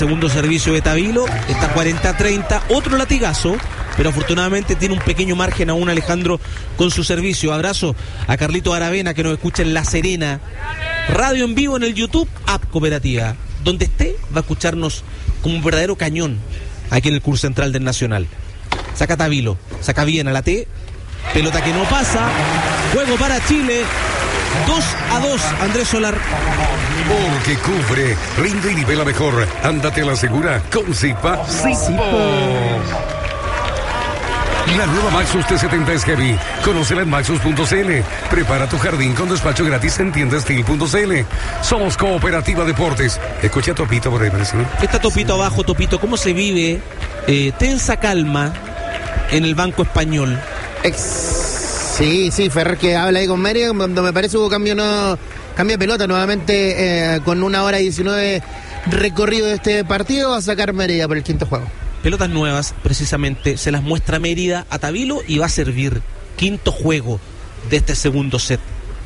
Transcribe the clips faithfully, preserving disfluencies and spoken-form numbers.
segundo servicio de Tavilo, está cuarenta a treinta, otro latigazo, pero afortunadamente tiene un pequeño margen aún Alejandro con su servicio. Abrazo a Carlito Aravena, que nos escucha en La Serena, radio en vivo en el YouTube, app Cooperativa. Donde esté va a escucharnos como un verdadero cañón aquí en el curso central del Nacional. Saca Tavilo, saca bien a la T, pelota que no pasa, juego para Chile, dos a dos, Andrés Solar. Porque cubre, rinde y nivela mejor. Ándate a la segura con Zipa Zipo. La nueva Maxus T setenta es heavy. Conócela en maxus punto c l. Prepara tu jardín con despacho gratis en tiendastil punto c l. Somos Cooperativa Deportes. Escucha a Topito por ahí, parece, ¿no? Está Topito abajo, Topito. ¿Cómo se vive? Eh, tensa calma en el banco español. Ex... Sí, sí, Ferrer que habla ahí con Mérida, cuando me parece hubo cambio, no, cambio de pelota nuevamente, eh, con una hora y diecinueve recorrido de este partido, va a sacar Mérida por el quinto juego. Pelotas nuevas, precisamente, se las muestra Mérida a Tavilo y va a servir quinto juego de este segundo set.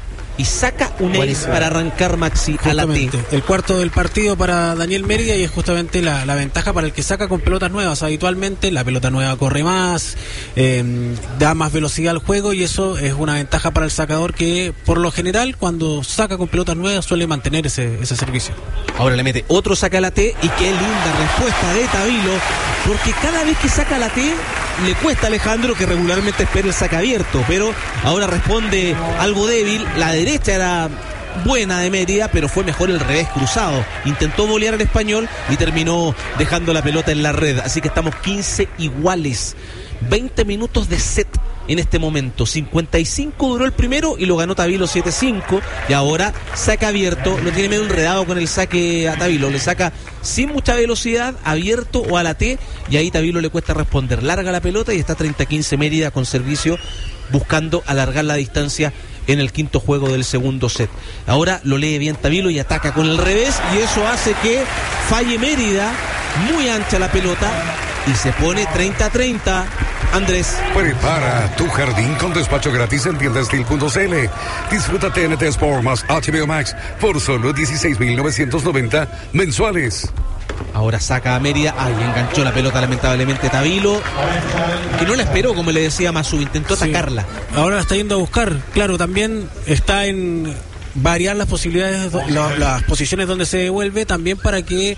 Y saca un ace para arrancar Maxi a la T. El cuarto del partido para Daniel Mérida, y es justamente la, la ventaja para el que saca con pelotas nuevas. Habitualmente la pelota nueva corre más, eh, da más velocidad al juego, y eso es una ventaja para el sacador que por lo general cuando saca con pelotas nuevas suele mantener ese, ese servicio. Ahora le mete otro saca a la T, y qué linda respuesta de Tavilo, porque cada vez que saca la T le cuesta a Alejandro, que regularmente espera el saca abierto, pero ahora responde algo débil. La derecha era buena de Mérida, pero fue mejor el revés cruzado. Intentó volear al Español y terminó dejando la pelota en la red. Así que estamos quince iguales. veinte minutos de set en este momento. cincuenta y cinco duró el primero y lo ganó Tavilo siete cinco. Y ahora saca abierto. Lo tiene medio enredado con el saque a Tavilo. Le saca sin mucha velocidad, abierto o a la T. Y ahí Tavilo le cuesta responder. Larga la pelota y está treinta a quince Mérida con servicio, buscando alargar la distancia en el quinto juego del segundo set. Ahora lo lee bien Tavilo y ataca con el revés, y eso hace que falle Mérida. Muy ancha la pelota y se pone treinta a treinta. Andrés. Prepara tu jardín con despacho gratis en tiendastil punto c l. Disfruta T N T Sport más H B O Max por solo dieciséis mil novecientos noventa mensuales. Ahora saca a Mérida. Ay, enganchó la pelota lamentablemente Tavilo, que no la esperó, como le decía Masú, intentó Sí. atacarla. Ahora la está yendo a buscar. Claro, también está en variar las posibilidades, la, las posiciones donde se devuelve, también para que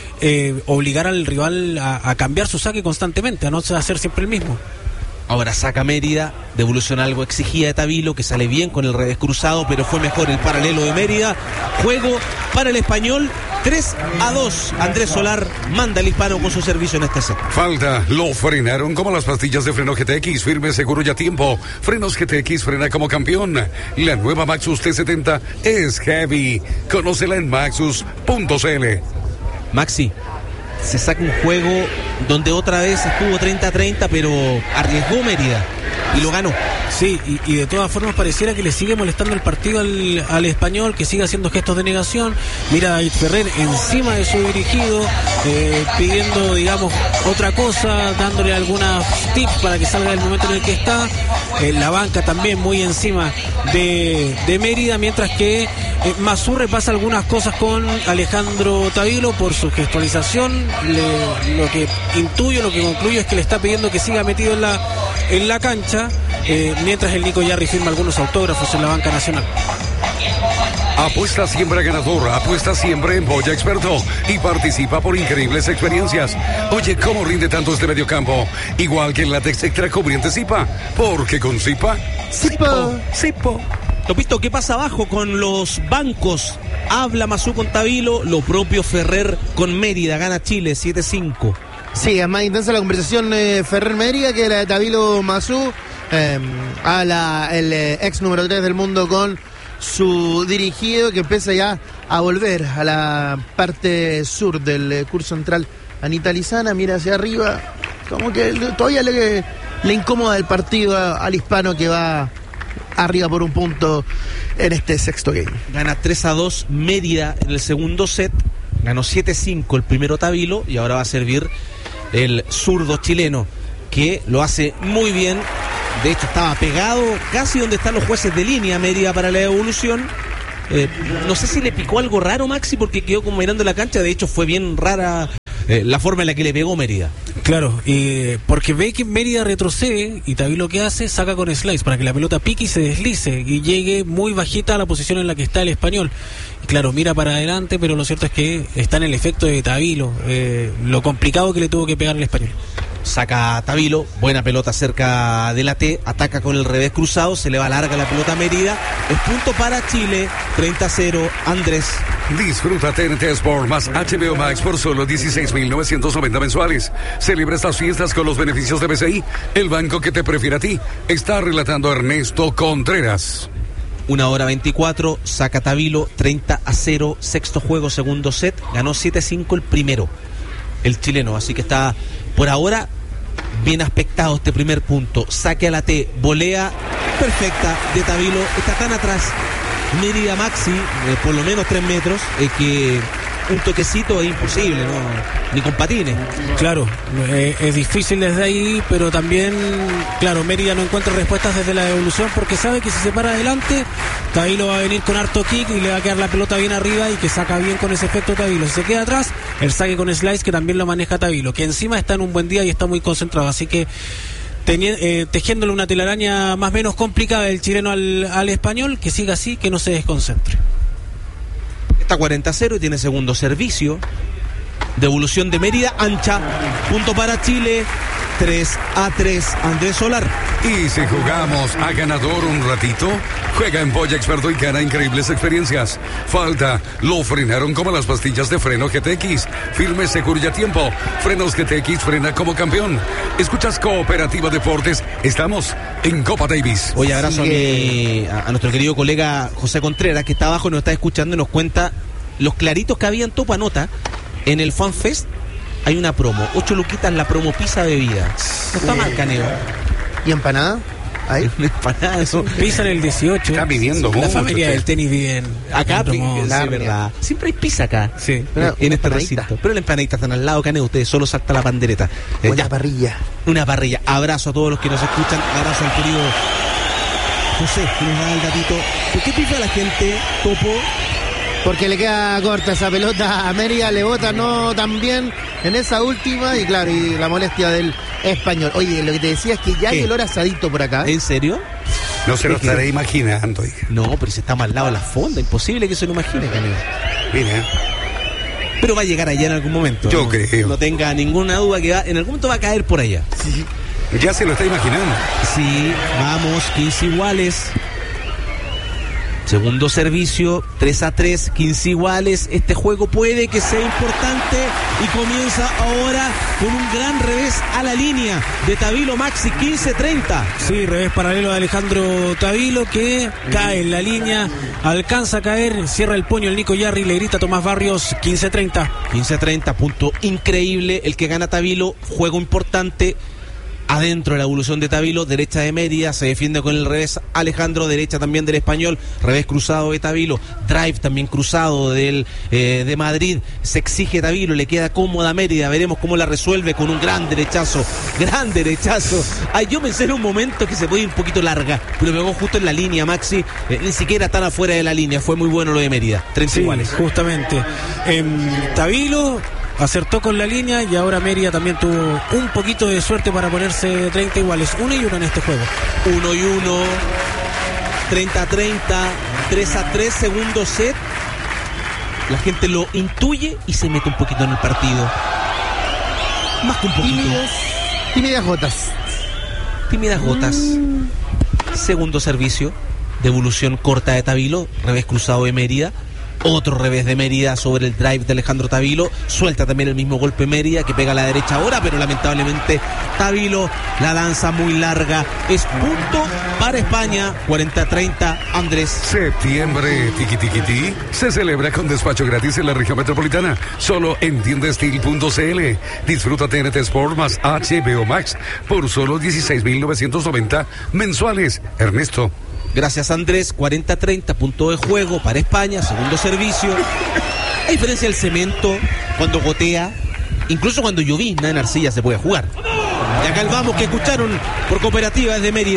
eh, obligar al rival a, a cambiar su saque constantemente, a no hacer siempre el mismo. Ahora saca Mérida, devolución algo exigida de Tavilo, que sale bien con el revés cruzado, pero fue mejor el paralelo de Mérida. Juego para el Español, tres a dos. Andrés Solar manda el hispano con su servicio en este set. Falta, lo frenaron como las pastillas de freno G T X, firme, seguro y a tiempo. Frenos G T X, frena como campeón. La nueva Maxus T setenta es heavy. Conócela en maxus punto c l. Maxi, se saca un juego donde otra vez estuvo treinta a treinta, pero arriesgó Mérida y lo ganó. Sí, y, y de todas formas pareciera que le sigue molestando el partido al, al Español, que sigue haciendo gestos de negación. Mira a David Ferrer encima de su dirigido, eh, pidiendo, digamos, otra cosa, dándole algunas tips para que salga del momento en el que está. Eh, la banca también muy encima de, de Mérida, mientras que eh, Masú repasa algunas cosas con Alejandro Tavilo por su gestualización. Le, lo que intuyo, lo que concluyo es que le está pidiendo que siga metido en la, en la cancha. Eh, mientras el Nico Yarri firma algunos autógrafos en la banca nacional. Apuesta siempre ganador, apuesta siempre en Boya Experto y participa por increíbles experiencias. Oye, ¿cómo rinde tanto este mediocampo? Igual que el látex extra cubriente Zipa, porque con Zipa, Zipo, Zipo. Topito, ¿qué pasa abajo con los bancos? Habla Masú con Tavilo, lo propio Ferrer con Mérida, gana Chile siete cinco. Sí, es más intensa la conversación eh, Ferrer Mérida que la de Tavilo Masú. Eh, a la, el eh, ex número tres del mundo con su dirigido, que empieza ya a volver a la parte sur del eh, curso central. Anita Lizana mira hacia arriba, como que todavía le, le incomoda el partido a, al hispano, que va arriba por un punto en este sexto game. Gana tres a dos Mérida en el segundo set, ganó siete cinco el primero Tavilo, y ahora va a servir el zurdo chileno, que lo hace muy bien. De hecho, estaba pegado casi donde están los jueces de línea Mérida para la devolución. Eh, no sé si le picó algo raro Maxi, porque quedó como mirando la cancha. De hecho, fue bien rara eh, la forma en la que le pegó Mérida. Claro, eh, porque ve que Mérida retrocede y Tavilo, ¿qué hace? Saca con slice para que la pelota pique y se deslice y llegue muy bajita a la posición en la que está el Español. Y claro, mira para adelante, pero lo cierto es que está en el efecto de Tavilo, eh, lo complicado que le tuvo que pegar el Español. Saca a Tavilo, buena pelota cerca de la T, ataca con el revés cruzado, se le va larga la pelota a Mérida, es punto para Chile, treinta a cero, Andrés. Disfruta T N T Sport más H B O Max por solo dieciséis mil novecientos noventa mensuales. Celebra estas fiestas con los beneficios de B C I, el banco que te prefiere a ti. Está relatando Ernesto Contreras. Una hora veinticuatro, saca Tavilo, treinta a cero, sexto juego, segundo set, ganó siete a cinco el primero, el chileno, así que está por ahora bien aspectado este primer punto. Saque a la T, volea perfecta de Tavilo, está tan atrás Mérida Maxi, eh, por lo menos tres metros, eh, que un toquecito es imposible, ¿no? Ni con patines. Claro, eh, es difícil desde ahí, pero también, claro, Mérida no encuentra respuestas desde la devolución porque sabe que si se para adelante, Tavilo va a venir con harto kick y le va a quedar la pelota bien arriba y que saca bien con ese efecto Tavilo. Si se queda atrás, el saque con slice que también lo maneja Tavilo, que encima está en un buen día y está muy concentrado, así que Teni- eh, tejiéndole una telaraña más o menos complicada el chileno al, al español, que siga así, que no se desconcentre. Está cuarenta a cero y tiene segundo servicio. Devolución de Mérida, ancha, punto para Chile, tres a tres, Andrés Solar. Y si jugamos a ganador un ratito, juega en Boya Experto y gana increíbles experiencias. Falta, lo frenaron como las pastillas de freno G T X. Firme, seguro y a tiempo. Frenos G T X, frena como campeón. Escuchas Cooperativa Deportes, estamos en Copa Davis. Hoy abrazo a, mi, a, a nuestro querido colega José Contreras, que está abajo y nos está escuchando y nos cuenta los claritos que había en Topa Nota. En el Fan Fest hay una promo, ocho luquitas la promo pizza bebida. No está mal, Caneo. ¿Y empanada? ¿Ahí? Empanada, eso. Pisa en el dieciocho. Está viviendo La mucho, familia usted. del tenis bien. Acá, bien sí, hermosa. verdad. Siempre hay pizza acá. Sí. Pero en una este empanadita. recinto. Pero la empanadita están al lado, Caneo. Ustedes solo salta la pandereta. Eh, Buena ya. parrilla. Una parrilla. Abrazo a todos los que nos escuchan. Abrazo al querido José, que nos da el gatito. ¿Por qué pifa la gente, Topo? Porque le queda corta esa pelota a Mérida, le bota no tan bien en esa última y claro, y la molestia del español. Oye, lo que te decía es que ya hay ¿Qué? olor asadito por acá. ¿En serio? No se lo estaré imaginando, hija. No, pero si está mal al lado de la fonda, imposible que se lo imagine, Caneo. Mira, Pero va a llegar allá en algún momento. Yo ¿no? creo. No tenga ninguna duda que va, en algún momento va a caer por allá. ya se lo está imaginando. Sí, vamos, quince iguales. Segundo servicio, tres a tres, quince iguales. Este juego puede que sea importante y comienza ahora con un gran revés a la línea de Tavilo Maxi, quince treinta. Sí, revés paralelo de Alejandro Tavilo que cae en la línea, alcanza a caer, cierra el puño el Nico Yarri, le grita a Tomás Barrios, quince treinta. quince treinta, punto increíble. El que gana Tavilo, juego importante. Adentro de la evolución de Tavilo, derecha de Mérida, se defiende con el revés Alejandro, derecha también del español, revés cruzado de Tavilo, drive también cruzado del eh, de Madrid, se exige Tavilo, le queda cómoda Mérida, veremos cómo la resuelve con un gran derechazo, gran derechazo. Ay, yo pensé en un momento que se puede ir un poquito larga, pero pegó justo en la línea, Maxi, eh, ni siquiera tan afuera de la línea, fue muy bueno lo de Mérida, treinta Sí, iguales. justamente. Eh, Tavilo acertó con la línea y ahora Mérida también tuvo un poquito de suerte para ponerse treinta iguales, uno y uno en este juego. uno y uno, treinta a treinta, tres a tres, segundo set. La gente lo intuye y se mete un poquito en el partido. Más que un poquito. Tímidas, tímidas gotas. Tímidas gotas. Segundo servicio. Devolución corta de Tavilo. Revés cruzado de Mérida. Otro revés de Mérida sobre el drive de Alejandro Tavilo. Suelta también el mismo golpe Mérida que pega a la derecha ahora, pero lamentablemente Tavilo la lanza muy larga. Es punto para España. cuarenta a treinta, Andrés. Septiembre, tiki tiki ti, se celebra con despacho gratis en la región metropolitana, solo en tienda steel punto c l. Disfruta T N T Sport más H B O Max por solo dieciséis mil novecientos noventa mensuales. Ernesto. Gracias, Andrés. cuarenta a treinta, punto de juego para España, segundo servicio. A diferencia del cemento, cuando gotea, incluso cuando llovizna en arcilla se puede jugar. Y acá el vamos que escucharon por Cooperativa desde Mérida.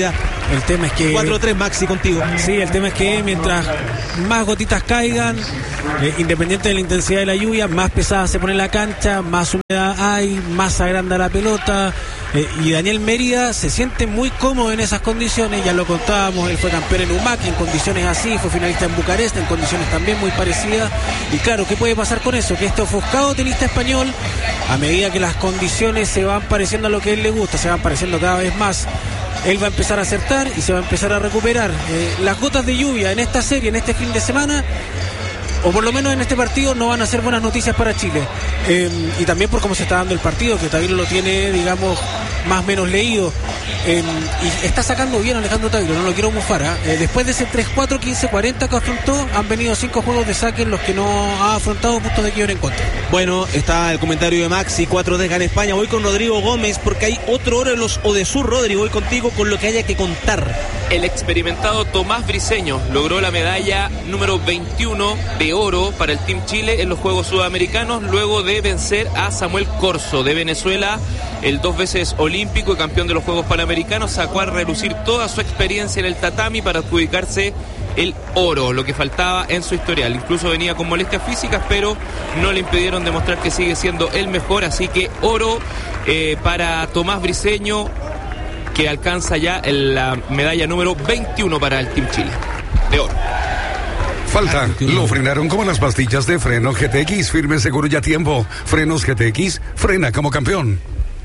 El tema es que... cuatro tres, Maxi, contigo. Sí, el tema es que mientras más gotitas caigan, eh, independiente de la intensidad de la lluvia, más pesada se pone la cancha, más humedad hay, más se agranda la pelota. Eh, y Daniel Mérida se siente muy cómodo en esas condiciones, ya lo contábamos, él fue campeón en U M A C en condiciones así, fue finalista en Bucarest en condiciones también muy parecidas. Y claro, ¿qué puede pasar con eso? Que este ofuscado tenista español, a medida que las condiciones se van pareciendo a lo que a él le gusta, se van pareciendo cada vez más, él va a empezar a acertar y se va a empezar a recuperar. Eh, las gotas de lluvia en esta serie, en este fin de semana, o por lo menos en este partido, no van a ser buenas noticias para Chile. Eh, y también por cómo se está dando el partido, que Tavilo lo tiene, digamos, más o menos leído. Eh, y está sacando bien Alejandro Tavilo, no lo quiero mufar. ¿eh? Eh, después de ese tres cuatro, quince cuarenta que afrontó, han venido cinco juegos de saque en los que no ha afrontado puntos de quiebre en contra. Bueno, está el comentario de Maxi, cuatro tres gana España. Voy con Rodrigo Gómez porque hay otro oro en los Odesur. Rodrigo, voy contigo con lo que haya que contar. El experimentado Tomás Briceño logró la medalla número veintiuno de oro para el Team Chile en los Juegos Sudamericanos luego de vencer a Samuel Corso de Venezuela, el dos veces olímpico y campeón de los Juegos Panamericanos. Sacó a relucir toda su experiencia en el tatami para adjudicarse el oro, lo que faltaba en su historial. Incluso venía con molestias físicas, pero no le impidieron demostrar que sigue siendo el mejor, así que oro eh, para Tomás Briceño, que alcanza ya la medalla número veintiuno para el Team Chile de oro. Falta, lo frenaron como las pastillas de freno G T X, firme, seguro y a tiempo. Frenos G T X, frena como campeón.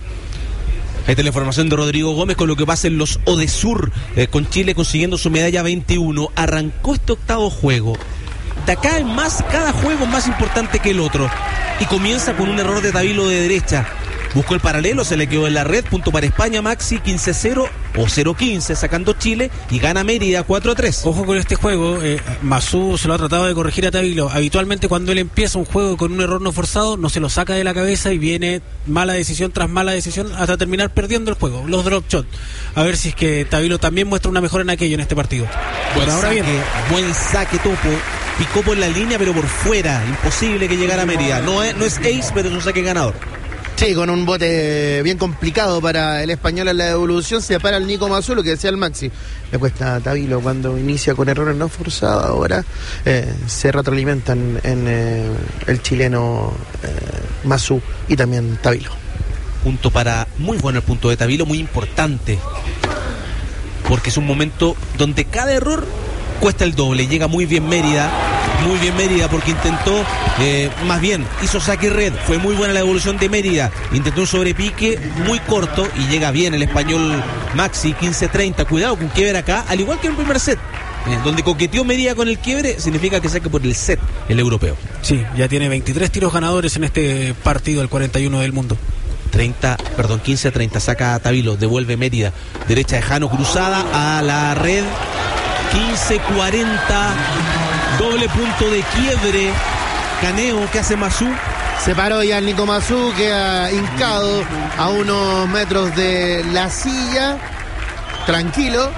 Ahí está la información de Rodrigo Gómez con lo que pasa en los Odesur, eh, con Chile consiguiendo su medalla veintiuno. Arrancó este octavo juego. De acá en más, cada juego es más importante que el otro. Y comienza con un error de Tavilo de derecha. Buscó el paralelo, se le quedó en la red, punto para España, Maxi, quince cero o cero quince, sacando Chile y gana Mérida cuatro tres. Ojo con este juego, eh, Masú se lo ha tratado de corregir a Tavilo. Habitualmente cuando él empieza un juego con un error no forzado, no se lo saca de la cabeza y viene mala decisión tras mala decisión hasta terminar perdiendo el juego, los drop shots. A ver si es que Tavilo también muestra una mejora en aquello en este partido. Buen Por ahora saque, bien. buen saque, Topo. Picó por la línea, pero por fuera. Imposible que llegara a Mérida. No es, no es ace, pero es un saque ganador. Sí, con un bote bien complicado para el español en la devolución, se para el Nico Masú, lo que decía el Maxi. Le cuesta a Tavilo cuando inicia con errores no forzados, ahora eh, se retroalimentan en eh, el chileno eh, Masú y también Tavilo. Punto para, muy bueno el punto de Tavilo, muy importante. Porque es un momento donde cada error cuesta el doble. Llega muy bien Mérida. Muy bien Mérida porque intentó, eh, más bien, hizo saque red, fue muy buena la devolución de Mérida, intentó un sobrepique muy corto y llega bien el español Maxi, quince treinta, cuidado con quiebre acá, al igual que en el primer set, eh, donde coqueteó Mérida con el quiebre, significa que saque por el set el europeo. Sí, ya tiene veintitrés tiros ganadores en este partido, el cuarenta y uno del mundo. treinta, perdón, quince treinta, saca a Tavilo, devuelve Mérida, derecha de Jano, cruzada a la red, quince cuarenta, doble punto de quiebre, caneo que hace Masú. Se paró ya el Nico Masú, queda hincado a unos metros de la silla, tranquilo.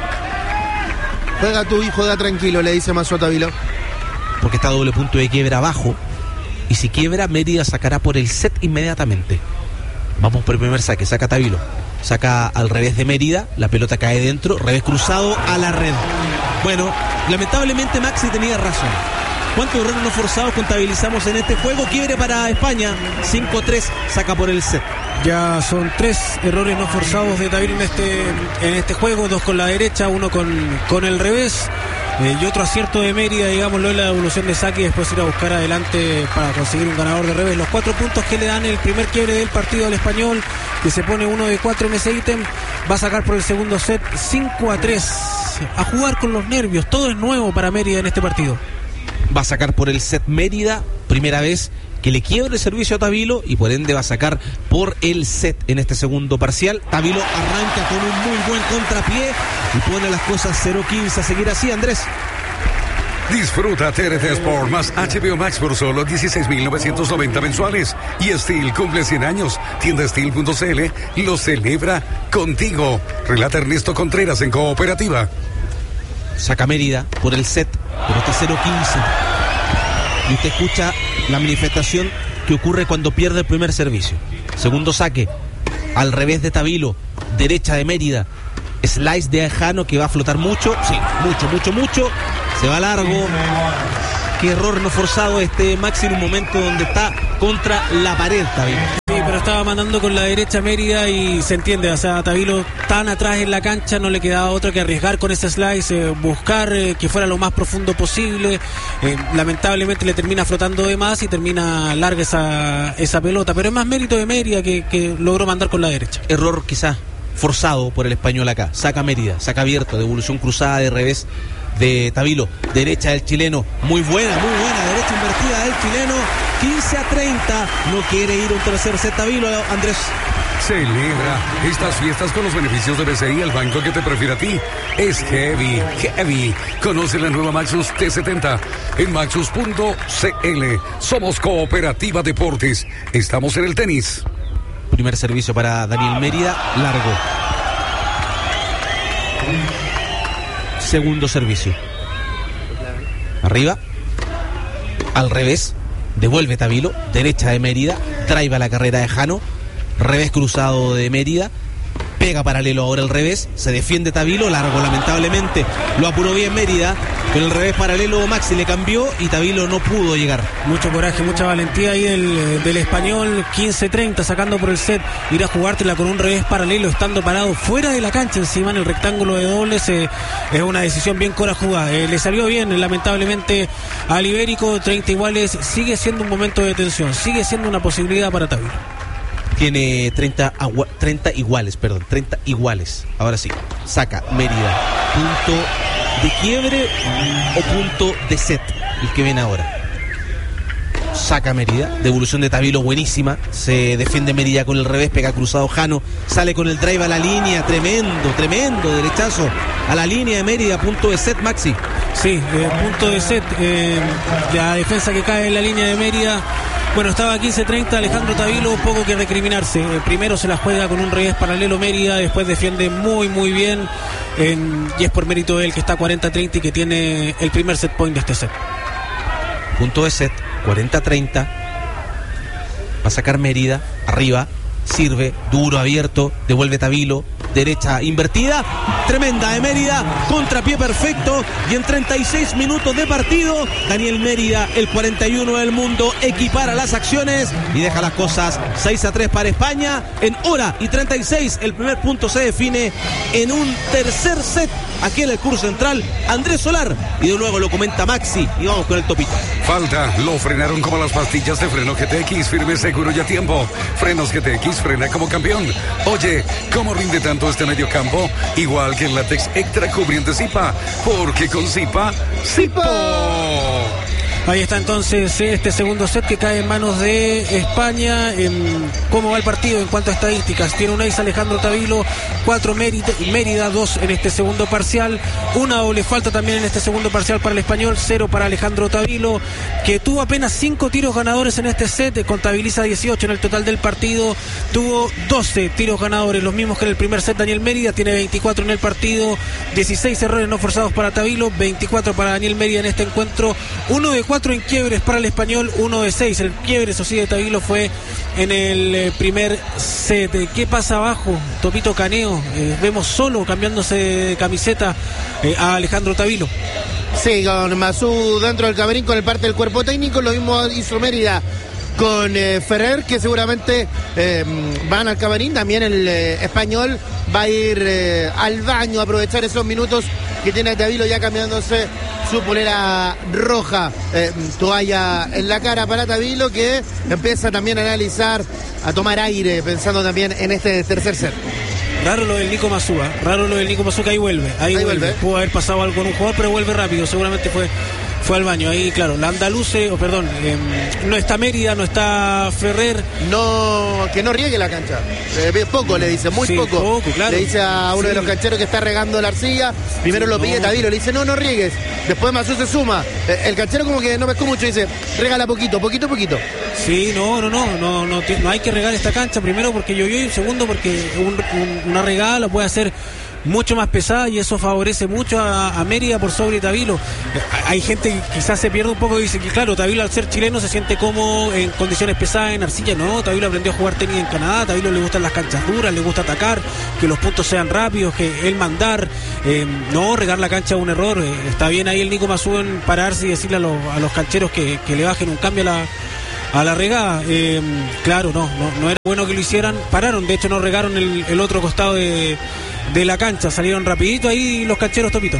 Juega tu hijo, da tranquilo, le dice Masú a Tavilo. Porque está doble punto de quiebra abajo, y si quiebra, Mérida sacará por el set inmediatamente. Vamos por el primer saque, saca Tavilo, saca al revés de Mérida, la pelota cae dentro, revés cruzado a la red. Bueno, lamentablemente Maxi tenía razón. ¿Cuántos errores no forzados contabilizamos en este juego? Quiebre para España, cinco tres, saca por el set. Ya son tres errores no forzados de Tavilo en este, en este juego, dos con la derecha, uno con, con el revés. Eh, y otro acierto de Mérida, digámoslo, en la devolución de saque y después ir a buscar adelante para conseguir un ganador de revés. Los cuatro puntos que le dan el primer quiebre del partido al español, que se pone uno de cuatro en ese ítem, va a sacar por el segundo set cinco a tres. A jugar con los nervios, todo es nuevo para Mérida en este partido. Va a sacar por el set Mérida, primera vez que le quiebre el servicio a Tavilo y por ende va a sacar por el set en este segundo parcial. Tavilo arranca con un muy buen contrapié y pone las cosas cero quince. A seguir así, Andrés. Disfruta T N T Sport más H B O Max por solo dieciséis mil novecientos noventa mensuales. Y Steel cumple cien años. Tienda Steel punto c l lo celebra contigo. Relata Ernesto Contreras en Cooperativa. Saca Mérida por el set, pero está cero quince. Y usted escucha la manifestación que ocurre cuando pierde el primer servicio. Segundo saque, al revés de Tavilo, derecha de Mérida. slice de Jano que va a flotar mucho, sí, mucho, mucho, mucho, se va largo. Qué error no forzado este Maxi en un momento donde está contra la pared, Tavilo. Sí, pero estaba mandando con la derecha Mérida y se entiende, o sea, Tavilo tan atrás en la cancha, no le quedaba otro que arriesgar con ese slice, eh, buscar eh, que fuera lo más profundo posible. Eh, lamentablemente le termina flotando de más y termina larga esa, esa pelota, pero es más mérito de Mérida que, que logró mandar con la derecha. Error quizás forzado por el español acá. Saca Mérida, saca abierto, devolución cruzada de revés de Tavilo, derecha del chileno, muy buena, muy buena, derecha invertida del chileno, quince a treinta, no quiere ir a un tercer set Tavilo, Andrés. Celebra estas fiestas con los beneficios de B C I, el banco que te prefiere a ti. Es heavy, heavy. Conoce la nueva Maxus T setenta en maxus punto c l. Somos Cooperativa Deportes. Estamos en el tenis. Primer servicio para Daniel Mérida, largo. Segundo servicio. Arriba. Al revés. Devuelve Tavilo. Derecha de Mérida. Drive a la carrera de Jano. Revés cruzado de Mérida. Pega paralelo ahora el revés. Se defiende Tavilo. Largo lamentablemente. Lo apuró bien Mérida. Con el revés paralelo Maxi le cambió y Tavilo no pudo llegar. Mucho coraje, mucha valentía ahí del, del español. quince treinta sacando por el set. Ir a jugártela con un revés paralelo estando parado fuera de la cancha encima en el rectángulo de dobles. Eh, es una decisión bien corajuda. Eh, le salió bien lamentablemente al Ibérico. treinta iguales. Sigue siendo un momento de tensión. Sigue siendo una posibilidad para Tavilo. Tiene treinta, agua, treinta iguales, perdón, treinta iguales. Ahora sí, saca Mérida. Punto de quiebre o punto de set, el que ven ahora. Saca Mérida, devolución de Tavilo buenísima. Se defiende Mérida con el revés, pega cruzado Jano. Sale con el drive a la línea, tremendo, tremendo derechazo a la línea de Mérida, punto de set, Maxi. Sí, eh, punto de set. Eh, la defensa que cae en la línea de Mérida. Bueno, estaba quince treinta, Alejandro Tavilo, poco que recriminarse. Eh, primero se la juega con un revés paralelo Mérida, después defiende muy, muy bien. Eh, y es por mérito de él que está cuarenta treinta y que tiene el primer set point de este set. Punto de set, cuarenta treinta. Va a sacar Mérida, arriba, sirve, duro, abierto, devuelve Tavilo. Derecha invertida, tremenda de Mérida, contrapié perfecto y en treinta y seis minutos de partido, Daniel Mérida, el cuarenta y uno del mundo, equipara las acciones y deja las cosas seis a tres para España. En hora y treinta y seis el primer punto se define en un tercer set, aquí en el curso central, Andrés Solar, y de luego lo comenta Maxi y vamos con el topito. Falta, lo frenaron como las pastillas de freno G T X, firme, seguro y a tiempo. Frenos G T X, frena como campeón. Oye, ¿cómo rinde tanto este medio campo? Igual que el látex extra cubriente Zipa, porque con Zipa, ¡Zipo! Ahí está entonces este segundo set que cae en manos de España. ¿Cómo va el partido en cuanto a estadísticas? Tiene un ace Alejandro Tavilo, cuatro Mérida, Mérida, dos en este segundo parcial, una doble falta también en este segundo parcial para el español, cero para Alejandro Tavilo, que tuvo apenas cinco tiros ganadores en este set, contabiliza dieciocho en el total del partido, tuvo doce tiros ganadores, los mismos que en el primer set. Daniel Mérida tiene veinticuatro en el partido, dieciséis errores no forzados para Tavilo, veinticuatro para Daniel Mérida en este encuentro, uno de cuatro en quiebres para el español, uno de seis. El quiebre, eso sí, de Tavilo fue en el eh, primer set. ¿Qué pasa abajo? Topito Caneo, eh, vemos solo cambiándose de camiseta eh, a Alejandro Tavilo. Sí, con Masú dentro del camerín con el parte del cuerpo técnico, lo mismo hizo Mérida con eh, Ferrer, que seguramente eh, van al camarín. También el eh, español va a ir eh, al baño a aprovechar esos minutos que tiene Tavilo ya cambiándose su polera roja, eh, toalla en la cara para Tavilo, que empieza también a analizar, a tomar aire, pensando también en este tercer set. Raro lo del Nico Mazúa, raro lo del Nico Mazúa, que ahí vuelve, ahí, ahí vuelve. vuelve. Pudo haber pasado algo con un jugador, pero vuelve rápido, seguramente fue fue al baño. Ahí, claro, la andaluce, o oh, perdón, eh, no está Mérida, no está Ferrer. No, que no riegue la cancha. Eh, poco le dice, muy sí, poco. poco claro. Le dice a uno sí. de los cancheros que está regando la arcilla. Primero sí, lo pide no. Tavilo, le dice, no, no riegues. Después Mazú se suma. Eh, el canchero como que no pescó mucho, dice, regala poquito, poquito, poquito. Sí, no, no, no, no, no, no hay que regar esta cancha. Primero porque yo yo y segundo porque un, un, una regada la puede hacer mucho más pesada y eso favorece mucho a, a Mérida por sobre Tavilo. Hay gente que quizás se pierde un poco y dice que claro, Tavilo al ser chileno se siente cómodo en condiciones pesadas en arcilla. No, Tavilo aprendió a jugar tenis en Canadá, a Tavilo le gustan las canchas duras, le gusta atacar, que los puntos sean rápidos, que él mandar, eh, no regar la cancha es un error. Eh, está bien ahí el Nico Mazú en pararse y decirle a los, a los cancheros que, que le bajen un cambio a la a la regada. Eh, claro, no, no no era bueno que lo hicieran, pararon, de hecho no regaron el, el otro costado de, de la cancha, salieron rapidito ahí los cancheros, Topito.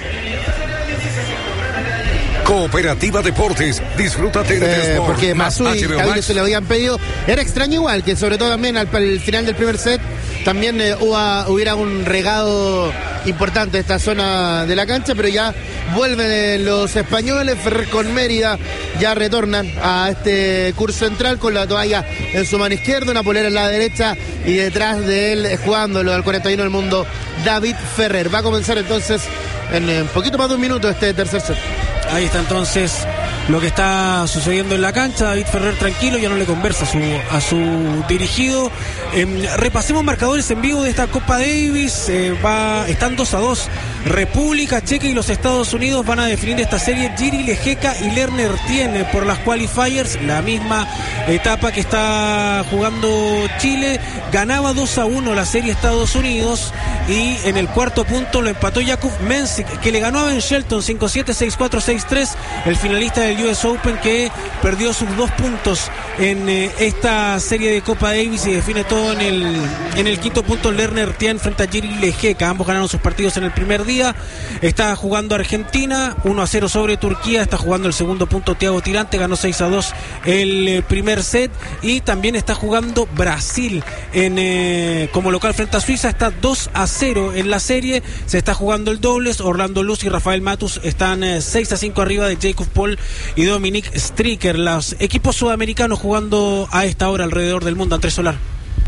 Cooperativa Deportes, disfruta T N T Eh, Sport, porque más Mazú y H B O Tavilo Max. se lo habían pedido. Era extraño igual, que sobre todo también al, al final del primer set también eh, hubo, hubiera un regado importante esta zona de la cancha, pero ya vuelven los españoles. Ferrer con Mérida ya retornan a este curso central con la toalla en su mano izquierda, una polera en la derecha y detrás de él, eh, jugándolo al cuarenta y uno del mundo, David Ferrer. Va a comenzar entonces en un poquito más de un minuto este tercer set. Ahí está entonces lo que está sucediendo en la cancha. David Ferrer tranquilo, ya no le conversa a su, a su dirigido. Eh, repasemos marcadores en vivo de esta Copa Davis. Eh, va, están dos a dos. República Checa y los Estados Unidos van a definir esta serie. Jiri Lejeka y Lerner tiene por las qualifiers, la misma etapa que está jugando Chile. Ganaba dos a uno la serie Estados Unidos y en el cuarto punto lo empató Jakub Mensik, que le ganó a Ben Shelton cinco siete, seis cuatro, seis tres, el finalista del U S Open, que perdió sus dos puntos en eh, esta serie de Copa Davis y define todo en el en el quinto punto. Lerner Tien frente a Jiri Lejeka, ambos ganaron sus partidos en el primer día. Está jugando Argentina uno a cero sobre Turquía, está jugando el segundo punto Thiago Tirante, ganó seis a dos el eh, primer set, y también está jugando Brasil en eh, como local frente a Suiza, está dos a cero en la serie. Se está jugando el dobles, Orlando Luz y Rafael Matus están eh, seis a cinco arriba de Jacob Paul y Dominic Stricker. Los equipos sudamericanos jugando a esta hora alrededor del mundo. Andrés Solar.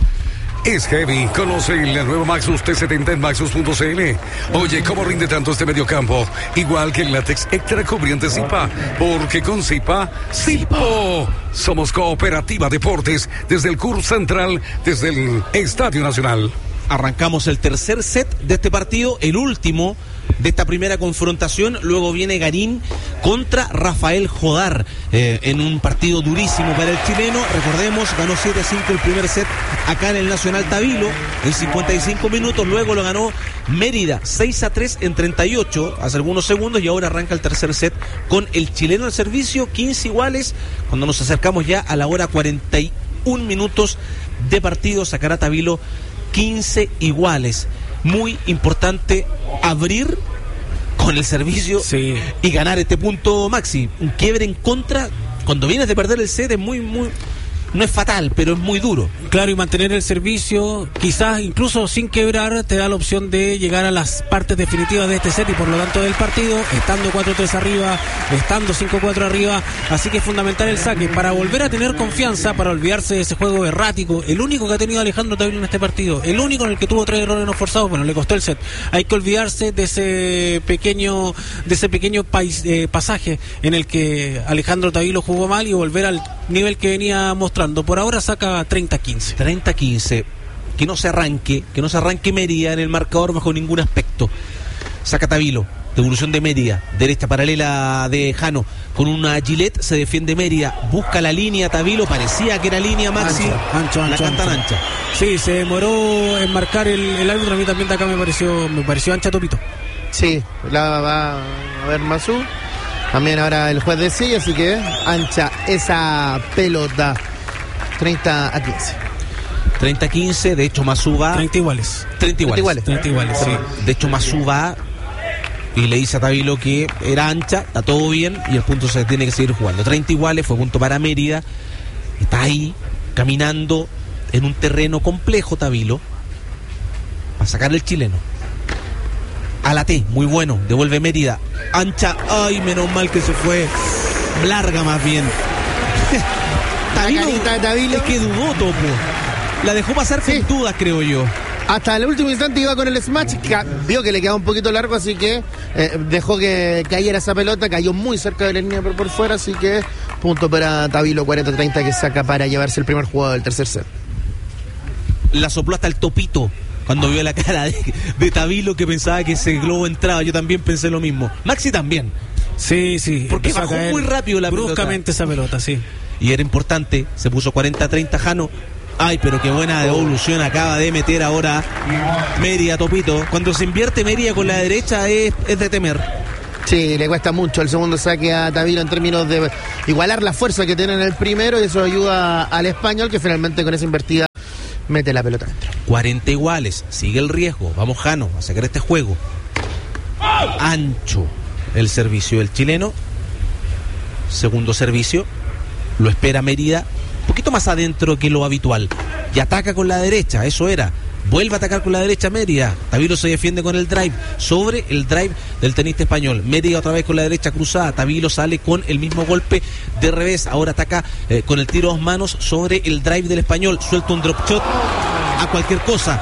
Es heavy. Conoce la nueva Maxus T setenta en maxus punto c l. Oye, ¿cómo rinde tanto este mediocampo? Igual que el látex extra cubriente Zipa. Porque con Zipa, Zipo. Somos Cooperativa Deportes desde el curso central, desde el Estadio Nacional. Arrancamos el tercer set de este partido, el último de esta primera confrontación. Luego viene Garín contra Rafael Jodar, eh, en un partido durísimo para el chileno. Recordemos, ganó siete a cinco el primer set acá en el Nacional Tavilo en cincuenta y cinco minutos. Luego lo ganó Mérida seis a tres en treinta y ocho hace algunos segundos, y ahora arranca el tercer set con el chileno al servicio. Quince iguales cuando nos acercamos ya a la hora cuarenta y un minutos de partido. Sacará Tavilo quince iguales. Muy importante abrir con el servicio, sí, y ganar este punto, Maxi. Un quiebre en contra cuando vienes de perder el set es muy, muy... no es fatal, pero es muy duro. Claro, y mantener el servicio, quizás incluso sin quebrar, te da la opción de llegar a las partes definitivas de este set y por lo tanto del partido, estando cuatro tres arriba, estando cinco cuatro arriba. Así que es fundamental el saque para volver a tener confianza, para olvidarse de ese juego errático, el único que ha tenido Alejandro Tavilo en este partido, el único en el que tuvo tres errores no forzados. Bueno, le costó el set. Hay que olvidarse de ese pequeño de ese pequeño pais, eh, pasaje en el que Alejandro Tavilo jugó mal y volver al nivel que venía mostrando. Por ahora saca treinta quince. treinta quince. Que no se arranque, que no se arranque Mérida en el marcador bajo ningún aspecto. Saca Tavilo. Devolución de Mérida. Derecha paralela de Jano. Con una Gillette se defiende Mérida. Busca la línea Tavilo. Parecía que era línea, Maxi. Ancho, ancho, la ancho, cantan ancho. ancha. Sí, se demoró en marcar el, el árbitro. A mí también de acá me pareció, me pareció ancha, Topito. Sí, la va a ver Mazú. También ahora el juez decide, así que ancha esa pelota. treinta a quince. treinta a quince, de hecho Mazú va. treinta iguales. treinta iguales. treinta iguales, sí. De hecho Mazú va y le dice a Tavilo que era ancha, está todo bien y el punto se tiene que seguir jugando. treinta iguales, fue punto para Mérida. Está ahí, caminando en un terreno complejo Tavilo, para sacar el chileno. A la T, muy bueno, devuelve Mérida. Ancha, ay, menos mal que se fue. Larga más bien. Tavilo, Tavilo. es que dudó, Topo. La dejó pasar Sí. sin dudas, creo yo. Hasta el último instante iba con el smash, ca- vio que le quedaba un poquito largo, así que eh, dejó que cayera esa pelota, cayó muy cerca de la línea por, por fuera, así que punto para Tavilo, cuarenta treinta, que saca para llevarse el primer juego del tercer set. La sopló hasta el Topito cuando vio la cara de, de Tavilo, que pensaba que ese globo entraba. Yo también pensé lo mismo. Maxi también. Sí, sí. Porque bajó muy rápido la bruscamente pelota. esa pelota, sí. Y era importante, se puso cuarenta a treinta Jano. Ay, pero qué buena devolución acaba de meter ahora Mérida, Topito. Cuando se invierte Mérida con la derecha es, es de temer. Sí, le cuesta mucho el segundo saque a Tavilo en términos de igualar la fuerza que tiene en el primero, y eso ayuda al Español, que finalmente con esa invertida mete la pelota dentro. cuarenta iguales, sigue el riesgo. Vamos, Jano, a sacar este juego. Ancho el servicio del chileno. Segundo servicio, lo espera Mérida un poquito más adentro que lo habitual, y ataca con la derecha. Eso era, vuelve a atacar con la derecha Mérida. Tavilo se defiende con el drive, sobre el drive del tenista español. Mérida otra vez con la derecha cruzada, Tavilo sale con el mismo golpe de revés, ahora ataca eh, con el tiro a dos manos sobre el drive del español. Suelta un drop shot a cualquier cosa,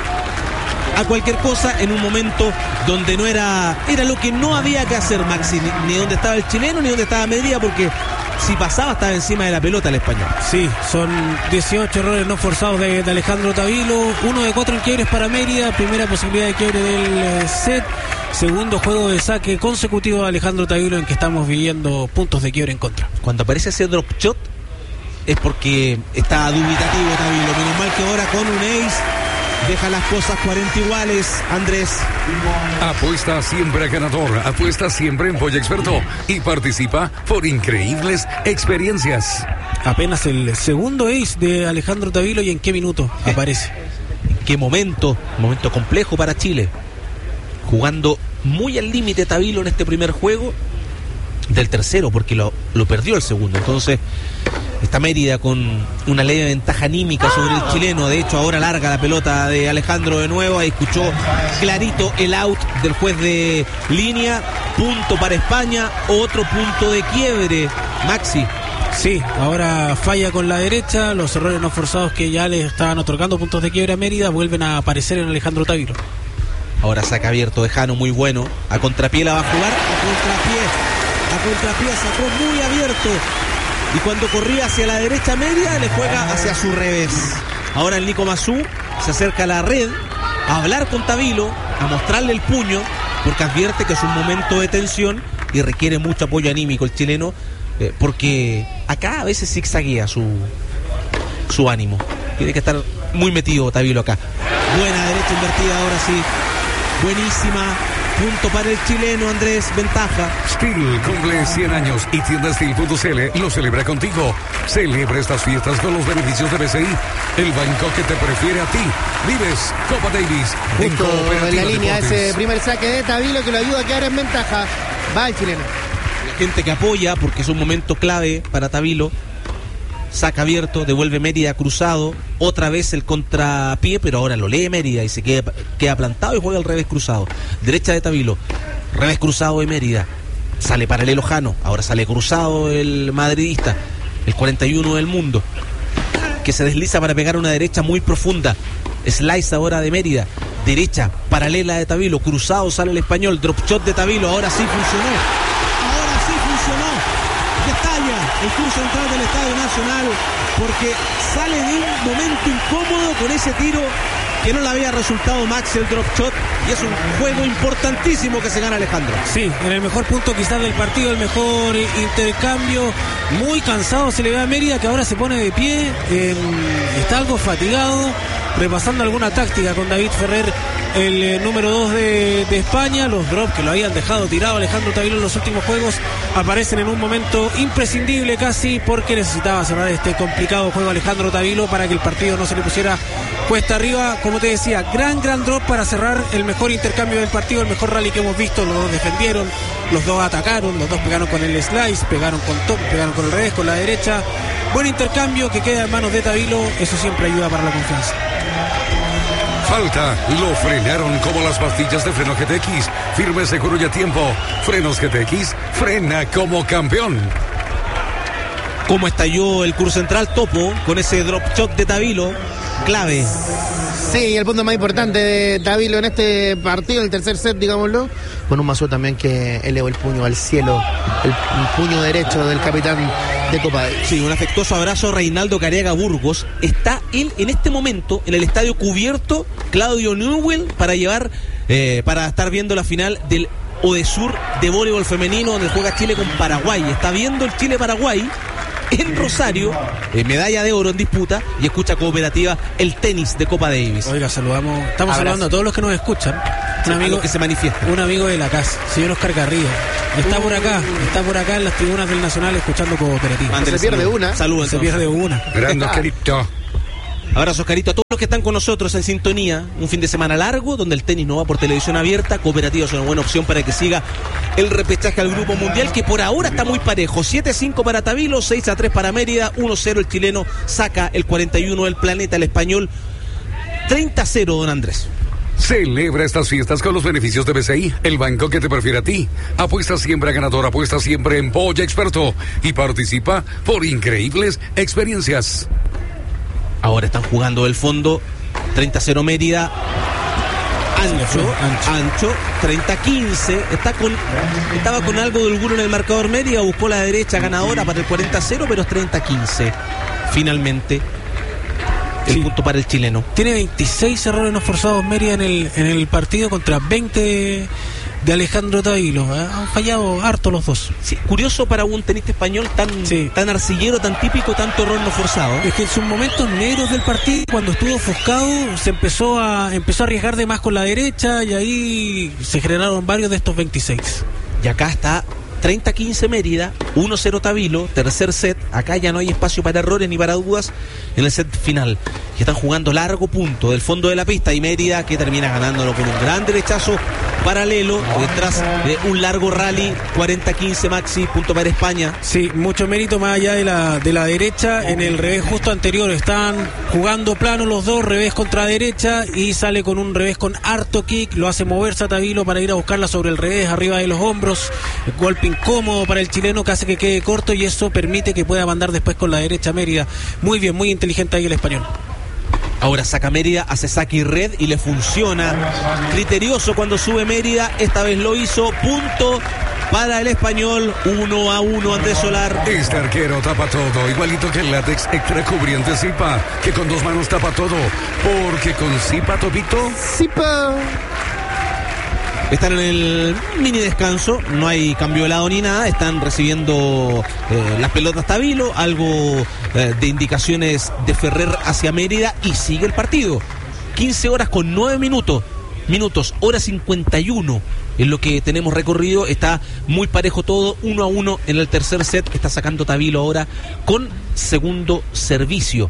a cualquier cosa en un momento donde no era, era lo que no había que hacer, Maxi, ni, ni donde estaba el chileno ni donde estaba Mérida, porque si pasaba estaba encima de la pelota el español. Sí, son dieciocho errores no forzados de, de Alejandro Tavilo, uno de cuatro en quiebres para Mérida, primera posibilidad de quiebre del eh, set, segundo juego de saque consecutivo de Alejandro Tavilo en que estamos viviendo puntos de quiebre en contra. Cuando aparece ese drop shot es porque está dubitativo Tavilo, menos mal que ahora con un ace deja las cosas cuarenta iguales, Andrés. Apuesta siempre a ganador, apuesta siempre en Boya Experto y participa por increíbles experiencias. Apenas el segundo ace de Alejandro Tavilo, y en qué minuto aparece. En qué momento, momento complejo para Chile. Jugando muy al límite Tavilo en este primer juego del tercero, porque lo, lo perdió el segundo. Entonces está Mérida con una leve ventaja anímica sobre el chileno. De hecho, ahora larga la pelota de Alejandro de nuevo. Ahí escuchó clarito el out del juez de línea. Punto para España, otro punto de quiebre, Maxi. Sí, ahora falla con la derecha. Los errores no forzados que ya le estaban otorgando puntos de quiebre a Mérida vuelven a aparecer en Alejandro Tavilo. Ahora saca abierto de Jano, muy bueno. A contrapié la va a jugar. A contrapié. A contrapié sacó muy abierto. Y cuando corría hacia la derecha Mérida, le juega hacia su revés. Ahora el Nico Mazú se acerca a la red a hablar con Tavilo, a mostrarle el puño, porque advierte que es un momento de tensión y requiere mucho apoyo anímico el chileno, eh, porque acá a veces zigzaguea su, su ánimo. Tiene que estar muy metido Tavilo acá. Buena derecha invertida, ahora sí. Buenísima. Punto para el chileno, Andrés, ventaja. Steel cumple cien años y tienda Steel punto c l lo celebra contigo. Celebra estas fiestas con los beneficios de B C I, el banco que te prefiere a ti. Vives Copa Davis en Justo Cooperativa en la línea Deportes. ese primer saque de Tavilo que lo ayuda a quedar en ventaja. Va el chileno. La gente que apoya, porque es un momento clave para Tavilo. Saca abierto, devuelve Mérida cruzado, otra vez el contrapié, pero ahora lo lee Mérida y se queda, queda plantado y juega al revés cruzado. Derecha de Tavilo, revés cruzado de Mérida, sale paralelo Jano, ahora sale cruzado el madridista, el cuarenta y uno del mundo, que se desliza para pegar una derecha muy profunda. Slice ahora de Mérida, derecha paralela de Tavilo, cruzado sale el español, drop shot de Tavilo, ahora sí funcionó, ahora sí funcionó. Detalla el curso central del Estadio Nacional, porque sale de un momento incómodo con ese tiro que no le había resultado Max el drop shot, y es un juego importantísimo que se gana Alejandro. Sí, en el mejor punto quizás del partido, el mejor intercambio. Muy cansado se le ve a Mérida, que ahora se pone de pie, eh, está algo fatigado, repasando alguna táctica con David Ferrer, el eh, número dos de, de España. Los drops que lo habían dejado tirado Alejandro Tavilo en los últimos juegos aparecen en un momento imprescindible casi, porque necesitaba cerrar este complicado juego Alejandro Tavilo para que el partido no se le pusiera cuesta arriba. Como te decía, gran gran drop para cerrar el mejor intercambio del partido, el mejor rally que hemos visto. Los dos defendieron, los dos atacaron, los dos pegaron con el slice, pegaron con top, pegaron con el revés, con la derecha. Buen intercambio que queda en manos de Tavilo, eso siempre ayuda para la confianza. Falta, lo frenaron como las pastillas de freno G T X. Firme, seguro y a tiempo. Frenos G T X, frena como campeón. Cómo estalló el curso central, Topo, con ese drop shot de Tavilo, clave. Sí, el punto más importante de Tavilo en este partido, el tercer set, digámoslo, con un Mazú también que elevó el puño al cielo, el, el puño derecho del capitán de Copa Davis. Sí, un afectuoso abrazo a Reinaldo Cariaga Burgos. Está él en este momento en el estadio cubierto, Claudio Newell, para llevar, eh, para estar viendo la final del Odesur de voleibol femenino, donde juega Chile con Paraguay. Está viendo el Chile-Paraguay en Rosario, eh, medalla de oro en disputa, y escucha Cooperativa el tenis de Copa Davis. Oiga, saludamos, estamos Abrazo. saludando a todos los que nos escuchan. Un A amigo los que se manifiesta. Un amigo de la casa, señor Oscar Garrido. Está por acá, está por acá en las tribunas del Nacional escuchando Cooperativa. Se pierde una. Saludos. Se pierde una. Grande, Oscarito. Abrazo, Oscarito, a todos los que están con nosotros en sintonía. Un fin de semana largo donde el tenis no va por televisión abierta. Cooperativa es una buena opción para que siga el repechaje al Grupo Mundial, que por ahora está muy parejo. siete a cinco para Tabilo, seis a tres para Mérida, uno a cero el chileno saca el cuarenta y uno del Planeta, el español treinta a cero, don Andrés. Celebra estas fiestas con los beneficios de B C I, el banco que te prefiere a ti. Apuesta siempre a ganador, apuesta siempre en Boya Experto y participa por increíbles experiencias. Ahora están jugando el fondo, treinta a cero Mérida. Ancho, ancho, ancho, treinta a quince. Está con, estaba con algo de orgullo en el marcador Mérida, buscó la derecha ganadora para el cuarenta a cero, pero es treinta a quince. Finalmente, el Sí. punto para el chileno. Tiene veintiséis errores no forzados Mérida en el, en el partido contra veinte de Alejandro Tabilo. ¿eh? Han fallado harto los dos. Sí, curioso para un tenista español tan, Sí. tan arcillero, tan típico, tanto error no forzado. Es que en sus momentos negros del partido, cuando estuvo ofuscado, se empezó a empezó a arriesgar de más con la derecha y ahí se generaron varios de estos veintiséis. Y acá está treinta a quince Mérida, uno a cero Tabilo, tercer set. Acá ya no hay espacio para errores ni para dudas en el set final. Y están jugando largo punto del fondo de la pista, y Mérida que termina ganándolo con un gran derechazo paralelo detrás de un largo rally. Cuarenta a quince Maxi, punto para España. Sí, mucho mérito más allá de la de la derecha. En el revés justo anterior están jugando plano los dos, revés contra derecha, y sale con un revés con harto kick, lo hace moverse a Tabilo para ir a buscarla sobre el revés, arriba de los hombros. El golpe incómodo para el chileno que hace que quede corto, y eso permite que pueda mandar después con la derecha Mérida. Muy bien, muy inteligente ahí el español. Ahora saca Mérida, hace saque y red y le funciona. Criterioso cuando sube Mérida, esta vez lo hizo. Punto para el español, uno a uno Andrés Solar. Este arquero tapa todo, igualito que el látex extra cubriente Zipa, que con dos manos tapa todo, porque con Zipa Topito. Zipa. Están en el mini descanso, no hay cambio de lado ni nada, están recibiendo eh, las pelotas Tabilo, algo eh, de indicaciones de Ferrer hacia Mérida, y sigue el partido. quince horas con nueve minutos, minutos, hora cincuenta y uno en lo que tenemos recorrido. Está muy parejo todo, uno a uno en el tercer set. Está sacando Tabilo ahora con segundo servicio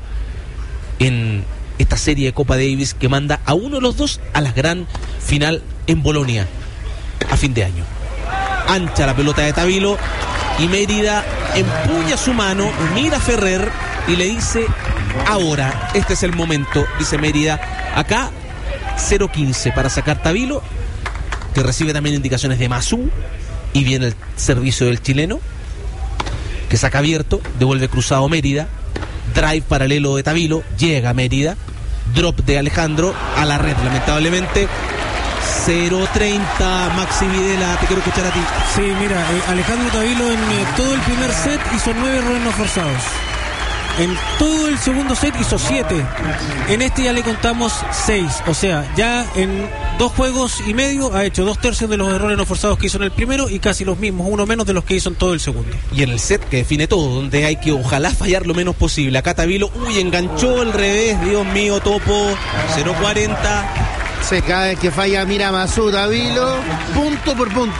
en esta serie de Copa Davis que manda a uno de los dos a la gran final en Bolonia a fin de año. Ancha la pelota de Tabilo y Mérida empuña su mano, mira a Ferrer y le dice: ahora, este es el momento, dice Mérida. Acá cero quince para sacar Tabilo, que recibe también indicaciones de Mazú, y viene el servicio del chileno, que saca abierto, devuelve cruzado Mérida, drive paralelo de Tabilo, llega Mérida, drop de Alejandro a la red, lamentablemente. Cero treinta Maxi Videla, te quiero escuchar a ti. Sí, mira, eh, Alejandro Tabilo en eh, todo el primer set hizo nueve errores no forzados. En todo el segundo set hizo siete. En este ya le contamos seis. O sea, ya en dos juegos y medio ha hecho dos tercios de los errores no forzados que hizo en el primero, y casi los mismos, uno menos de los que hizo en todo el segundo. Y en el set que define todo, donde hay que ojalá fallar lo menos posible. Acá Tabilo, uy, enganchó el revés, Dios mío, topo, cero cuarenta. Se cae que falla, mira Mazú Tabilo, punto por punto.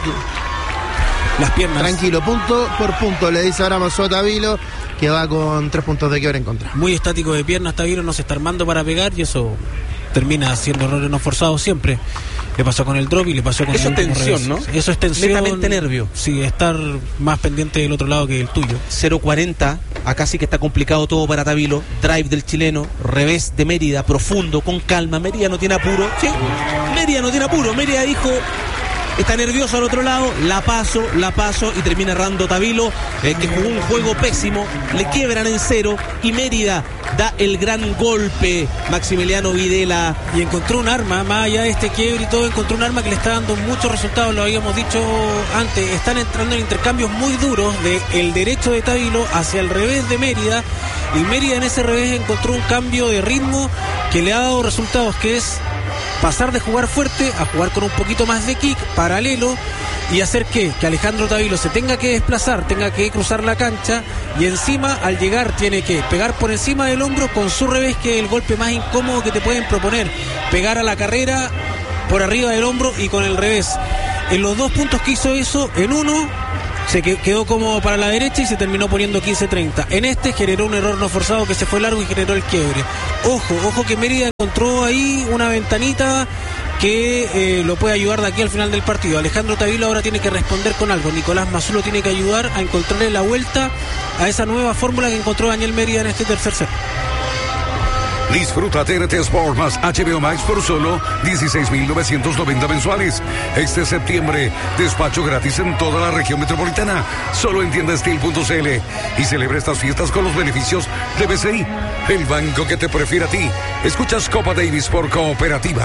Las piernas. Tranquilo, punto por punto, le dice ahora Mazú a Tabilo, que va con tres puntos de quiebre en contra. Muy estático de piernas, Tabilo no se está armando para pegar, y eso termina haciendo errores no forzados siempre. Le pasó con el drop y le pasó con Eso el es tensión, revés. ¿no? Eso es tensión. Netamente nervio. Sí, estar más pendiente del otro lado que el tuyo. cero cuarenta, acá sí que está complicado todo para Tabilo. Drive del chileno, revés de Mérida, profundo, con calma. Mérida no tiene apuro. Sí, Mérida no tiene apuro. Mérida dijo: está nervioso al otro lado, la paso, la paso y termina errando Tavilo, eh, que jugó un juego pésimo, le quiebran en cero y Mérida da el gran golpe. Maximiliano Videla. Y encontró un arma, más allá de este quiebre y todo, encontró un arma que le está dando muchos resultados, lo habíamos dicho antes. Están entrando en intercambios muy duros de el derecho de Tavilo hacia el revés de Mérida, y Mérida en ese revés encontró un cambio de ritmo que le ha dado resultados, que es pasar de jugar fuerte a jugar con un poquito más de kick, paralelo, y hacer que, que Alejandro Tavilo se tenga que desplazar, tenga que cruzar la cancha, y encima al llegar tiene que pegar por encima del hombro con su revés, que es el golpe más incómodo que te pueden proponer, pegar a la carrera por arriba del hombro y con el revés. En los dos puntos que hizo eso, en uno se quedó como para la derecha y se terminó poniendo quince treinta. En este generó un error no forzado que se fue largo y generó el quiebre. Ojo, ojo que Mérida encontró ahí una ventanita que eh, lo puede ayudar de aquí al final del partido. Alejandro Tavilo ahora tiene que responder con algo. Nicolás Mazú lo tiene que ayudar a encontrarle la vuelta a esa nueva fórmula que encontró Daniel Mérida en este tercer set. Disfruta T N T Sport más H B O Max por solo dieciséis mil novecientos noventa mensuales. Este septiembre, despacho gratis en toda la región metropolitana. Solo en tienda steel punto c l. Y celebra estas fiestas con los beneficios de B C I, el banco que te prefiere a ti. Escuchas Copa Davis por Cooperativa.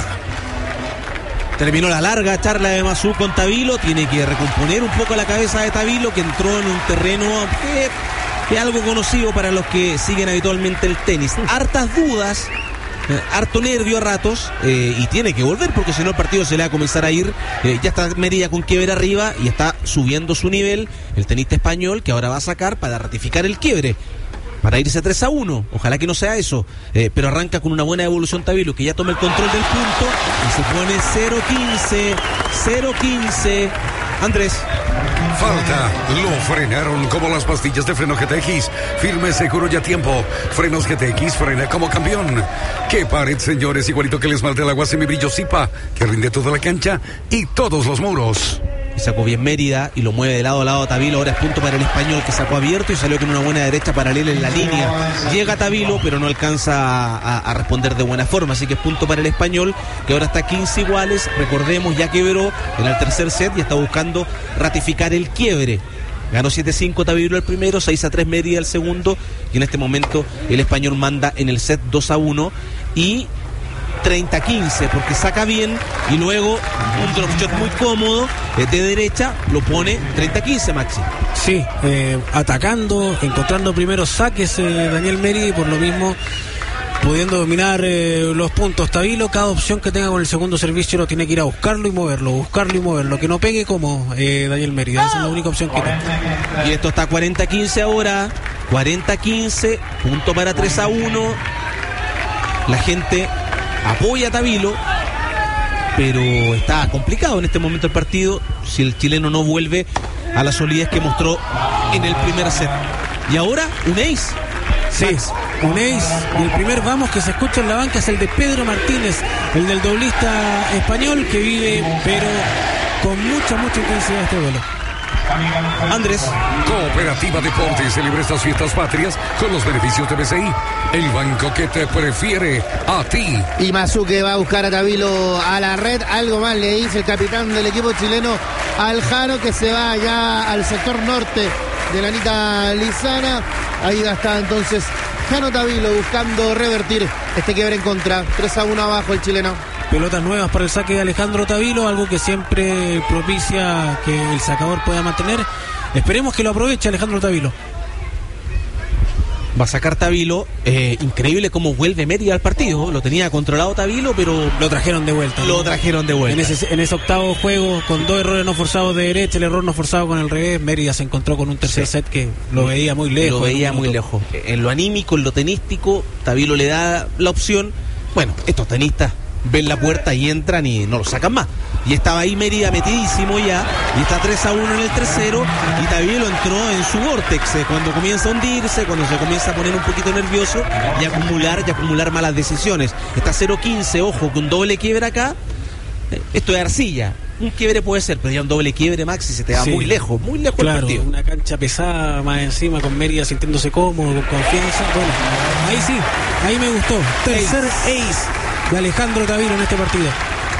Terminó la larga charla de Mazú con Tavilo. Tiene que recomponer un poco la cabeza de Tavilo, que entró en un terreno que... es algo conocido para los que siguen habitualmente el tenis. Hartas dudas, eh, harto nervio a ratos, eh, y tiene que volver porque si no el partido se le va a comenzar a ir. Eh, ya está Mérida con quiebre arriba y está subiendo su nivel el tenista español, que ahora va a sacar para ratificar el quiebre, para irse tres a uno. Ojalá que no sea eso, eh, pero arranca con una buena evolución Tavilo, que ya toma el control del punto y se pone cero quince, cero quince. Andrés. Falta, lo frenaron como las pastillas de freno G T X. Firme, seguro y a tiempo. Frenos G T X, frena como campeón. Qué pared, señores, igualito que el esmalte del agua semibrillo Zipa, que rinde toda la cancha y todos los muros. Y sacó bien Mérida y lo mueve de lado a lado a Tavilo. Ahora es punto para el español, que sacó abierto y salió con una buena derecha paralela en la línea. Llega Tavilo, pero no alcanza a, a responder de buena forma. Así que es punto para el español, que ahora está quince iguales. Recordemos, ya quebró en el tercer set y está buscando ratificar el quiebre. Ganó siete cinco Tavilo el primero, seis a tres Mérida el segundo. Y en este momento el español manda en el set dos a uno. Y treinta quince, porque saca bien y luego un drop shot muy cómodo de derecha lo pone treinta quince, Maxi. Sí, eh, atacando, encontrando primeros saques eh, Daniel Mérida, y por lo mismo pudiendo dominar eh, los puntos. Tavilo, cada opción que tenga con el segundo servicio lo tiene que ir a buscarlo y moverlo, buscarlo y moverlo, que no pegue como eh, Daniel Mérida. Esa es la única opción que tiene. Y esto está cuarenta quince ahora, cuarenta quince, punto para tres a uno. La gente apoya a Tavilo, pero está complicado en este momento el partido si el chileno no vuelve a la solidez que mostró en el primer set. Y ahora un ace. Sí, un ace. Y el primer vamos que se escucha en la banca es el de Pedro Martínez, el del doblista español, que vive pero con mucha, mucha intensidad este duelo. Andrés. Cooperativa Deportes celebra estas fiestas patrias con los beneficios de B C I, el banco que te prefiere a ti. Y Mazú, que va a buscar a Tavilo a la red. Algo más le dice el capitán del equipo chileno al Jaro, que se va allá al sector norte de la Anita Lizana. Ahí va está entonces Jano Tavilo buscando revertir este quiebre en contra. tres a uno abajo el chileno. Pelotas nuevas para el saque de Alejandro Tavilo, algo que siempre propicia que el sacador pueda mantener. Esperemos que lo aproveche Alejandro Tavilo. Va a sacar Tavilo. Eh, increíble cómo vuelve Mérida al partido. Lo tenía controlado Tavilo, pero lo trajeron de vuelta. Lo ¿no? trajeron de vuelta. En ese, en ese octavo juego, con dos errores no forzados de derecha, el error no forzado con el revés, Mérida se encontró con un tercer sí. set que lo veía muy lejos. Lo veía muy lejos. En lo anímico, en lo tenístico, Tavilo le da la opción. Bueno, estos tenistas ven la puerta y entran y no lo sacan más. Y estaba ahí Mérida metidísimo ya, y está tres a uno en el tercero, y Tavilo entró en su vórtex, eh, cuando comienza a hundirse, cuando se comienza a poner un poquito nervioso y acumular, y acumular malas decisiones. Está cero quince, ojo, con doble quiebre acá. Eh, esto es arcilla. Un quiebre puede ser, pero ya un doble quiebre, Maxi, se te va sí. muy lejos, muy lejos claro, el partido. Una cancha pesada más encima, con Mérida sintiéndose cómodo, con confianza. Bueno, ahí sí, ahí me gustó. Tercer ace, ace de Alejandro Tavilo en este partido.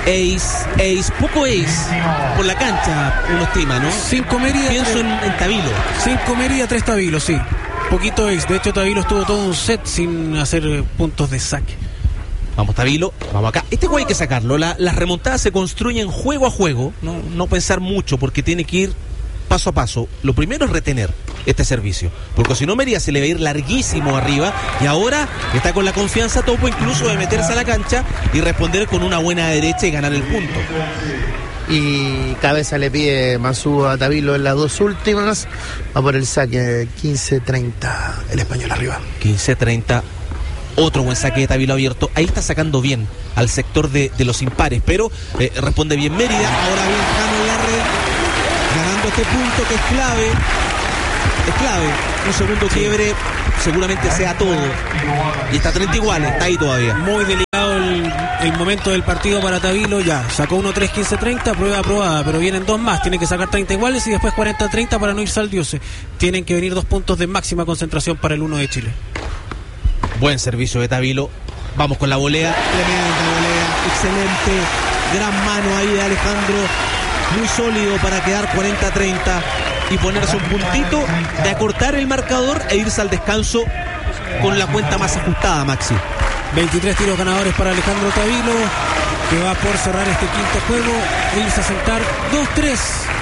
Ace, ace, poco ace por la cancha, uno estima, ¿no? Cinco Mérida. Pienso en, en Tabilo. Cinco Mérida, tres Tabilo, sí. Poquito ace. De hecho, Tabilo estuvo todo un set sin hacer puntos de saque. Vamos, Tabilo, vamos acá. Este juego hay que sacarlo. La, las remontadas se construyen juego a juego, no, no pensar mucho, porque tiene que ir paso a paso. Lo primero es retener este servicio, porque si no Mérida se le va a ir larguísimo arriba, y ahora está con la confianza Topo incluso de meterse a la cancha y responder con una buena derecha y ganar el punto. Y cabeza le pide Masú a Tabilo en las dos últimas. Va por el saque quince treinta el español arriba. quince treinta. Otro buen saque de Tabilo abierto. Ahí está sacando bien al sector de, de los impares, pero eh, responde bien Mérida. Ahora bien Jano en la red, ganando este punto que es clave. Es clave. Un segundo quiebre seguramente sea todo. Y está treinta iguales, está ahí todavía. Muy delicado el, el momento del partido para Tabilo. Ya, sacó uno tres quince treinta, prueba aprobada, pero vienen dos más. Tiene que sacar treinta iguales y después cuarenta treinta para no irse al diose. Tienen que venir dos puntos de máxima concentración para el uno de Chile. Buen servicio de Tabilo. Vamos con la volea. Tremenda volea. Excelente. Gran mano ahí de Alejandro. Muy sólido para quedar cuarenta treinta y ponerse un puntito de acortar el marcador e irse al descanso con la cuenta más ajustada, Maxi. veintitrés tiros ganadores para Alejandro Tabilo, que va por cerrar este quinto juego e irse a sentar dos tres.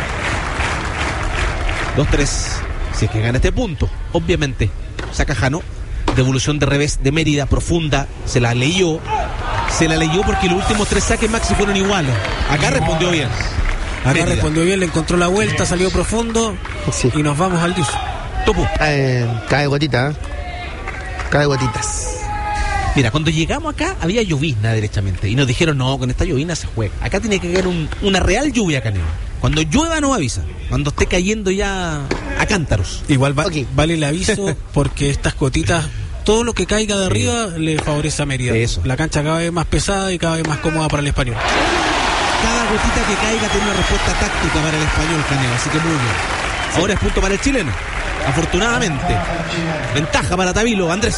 dos tres. Si es que gana este punto, obviamente. Saca Jano. Devolución de revés de Mérida, profunda. Se la leyó. Se la leyó porque los últimos tres saques Maxi fueron iguales. Acá respondió bien. Acá Mérida respondió bien, le encontró la vuelta, salió profundo, sí. Y nos vamos al dios. Topo. Eh, cae gotita, ¿eh? Cae gotitas. Mira, cuando llegamos acá había llovizna derechamente y nos dijeron, no, con esta llovizna se juega. Acá tiene que caer un, una real lluvia, Canelo. Cuando llueva nos avisa, cuando esté cayendo ya a cántaros. Igual va, Okay. vale el aviso porque estas gotitas, todo lo que caiga de arriba sí. le favorece a Mérida. Eso. La cancha cada vez más pesada y cada vez más cómoda para el español. Cada gotita que caiga tiene una respuesta táctica para el español, Canelo, así que muy bien. Sí. Ahora es punto para el chileno, afortunadamente. Ventaja para Tabilo, Andrés.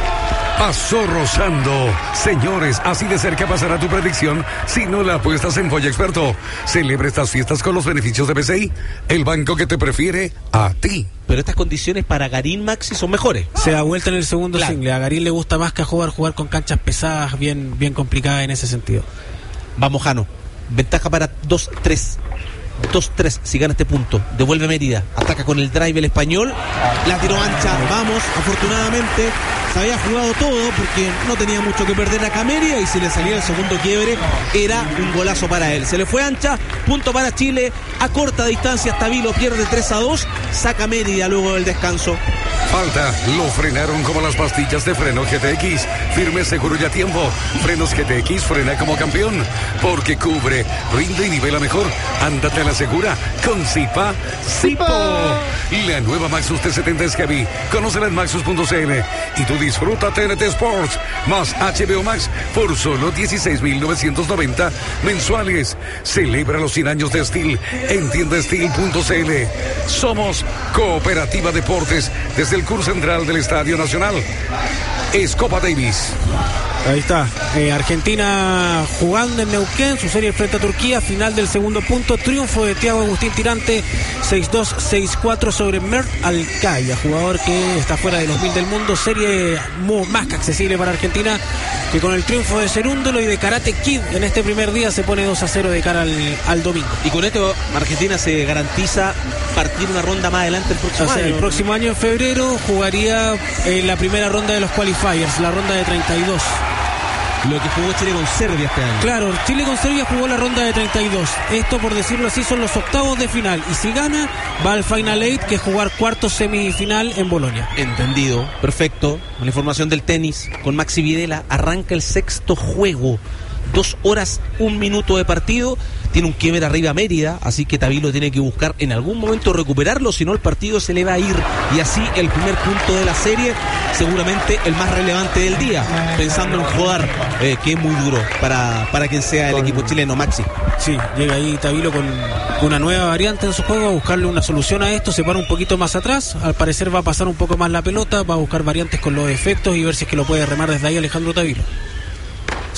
Pasó rozando. Señores, así de cerca pasará tu predicción si no la apuestas en Boya Experto. Celebra estas fiestas con los beneficios de B C I, el banco que te prefiere a ti. Pero estas condiciones para Garín, Maxi, son mejores. Se da vuelta en el segundo claro. single. A Garín le gusta más que a jugar, jugar con canchas pesadas, bien, bien complicadas en ese sentido. Vamos, Jano. Ventaja para dos tres. dos tres si gana este punto. Devuelve Mérida. Ataca con el drive el español. La tiró ancha. Vamos, afortunadamente. Se había jugado todo porque no tenía mucho que perder acá Mérida y si le salía el segundo quiebre era un golazo para él. Se le fue ancha. Punto para Chile. A corta distancia Tabilo pierde tres a dos. Saca Mérida luego del descanso. Falta, lo frenaron como las pastillas de freno G T X. Firme, seguro y a tiempo. Frenos G T X frena como campeón. Porque cubre, rinde y nivela mejor. Ándate a la segura con Zipa Zipo. La nueva Maxus T setenta es Heavy. Conócela en maxus punto c l. Y tú disfruta T N T Sports más H B O Max por solo dieciséis mil novecientos noventa mensuales. Celebra los cien años de Steel en tienda steel punto c l. Somos Cooperativa Deportes desde el Curso Central del Estadio Nacional. Es Copa Davis. Ahí está, eh, Argentina jugando en Neuquén, su serie frente a Turquía, final del segundo punto, triunfo de Thiago Agustín Tirante, seis dos, seis cuatro sobre Mert Alcaya, jugador que está fuera de los mil del mundo, serie muy, más que accesible para Argentina, que con el triunfo de Cerúndolo y de Karate Kid en este primer día se pone dos a cero de cara al, al domingo. Y con esto Argentina se garantiza partir una ronda más adelante el próximo o sea, año. El próximo año en febrero jugaría en la primera ronda de los qualifiers, la ronda de treinta y dos. Lo que jugó Chile con Serbia este año. Claro, Chile con Serbia jugó la ronda de treinta y dos. Esto, por decirlo así, son los octavos de final. Y si gana, va al Final Eight, que es jugar cuarto semifinal en Bolonia. Entendido, perfecto. Con la información del tenis, con Maxi Videla, arranca el sexto juego. Dos horas, un minuto de partido. Tiene un quiebre arriba a Mérida, así que Tabilo tiene que buscar en algún momento recuperarlo, si no el partido se le va a ir. Y así el primer punto de la serie, seguramente el más relevante del día, pensando en jugar, eh, que es muy duro para, para quien sea el equipo chileno, Maxi. Sí, llega ahí Tabilo con una nueva variante en su juego, a buscarle una solución a esto, se para un poquito más atrás, al parecer va a pasar un poco más la pelota, va a buscar variantes con los efectos y ver si es que lo puede remar desde ahí Alejandro Tabilo.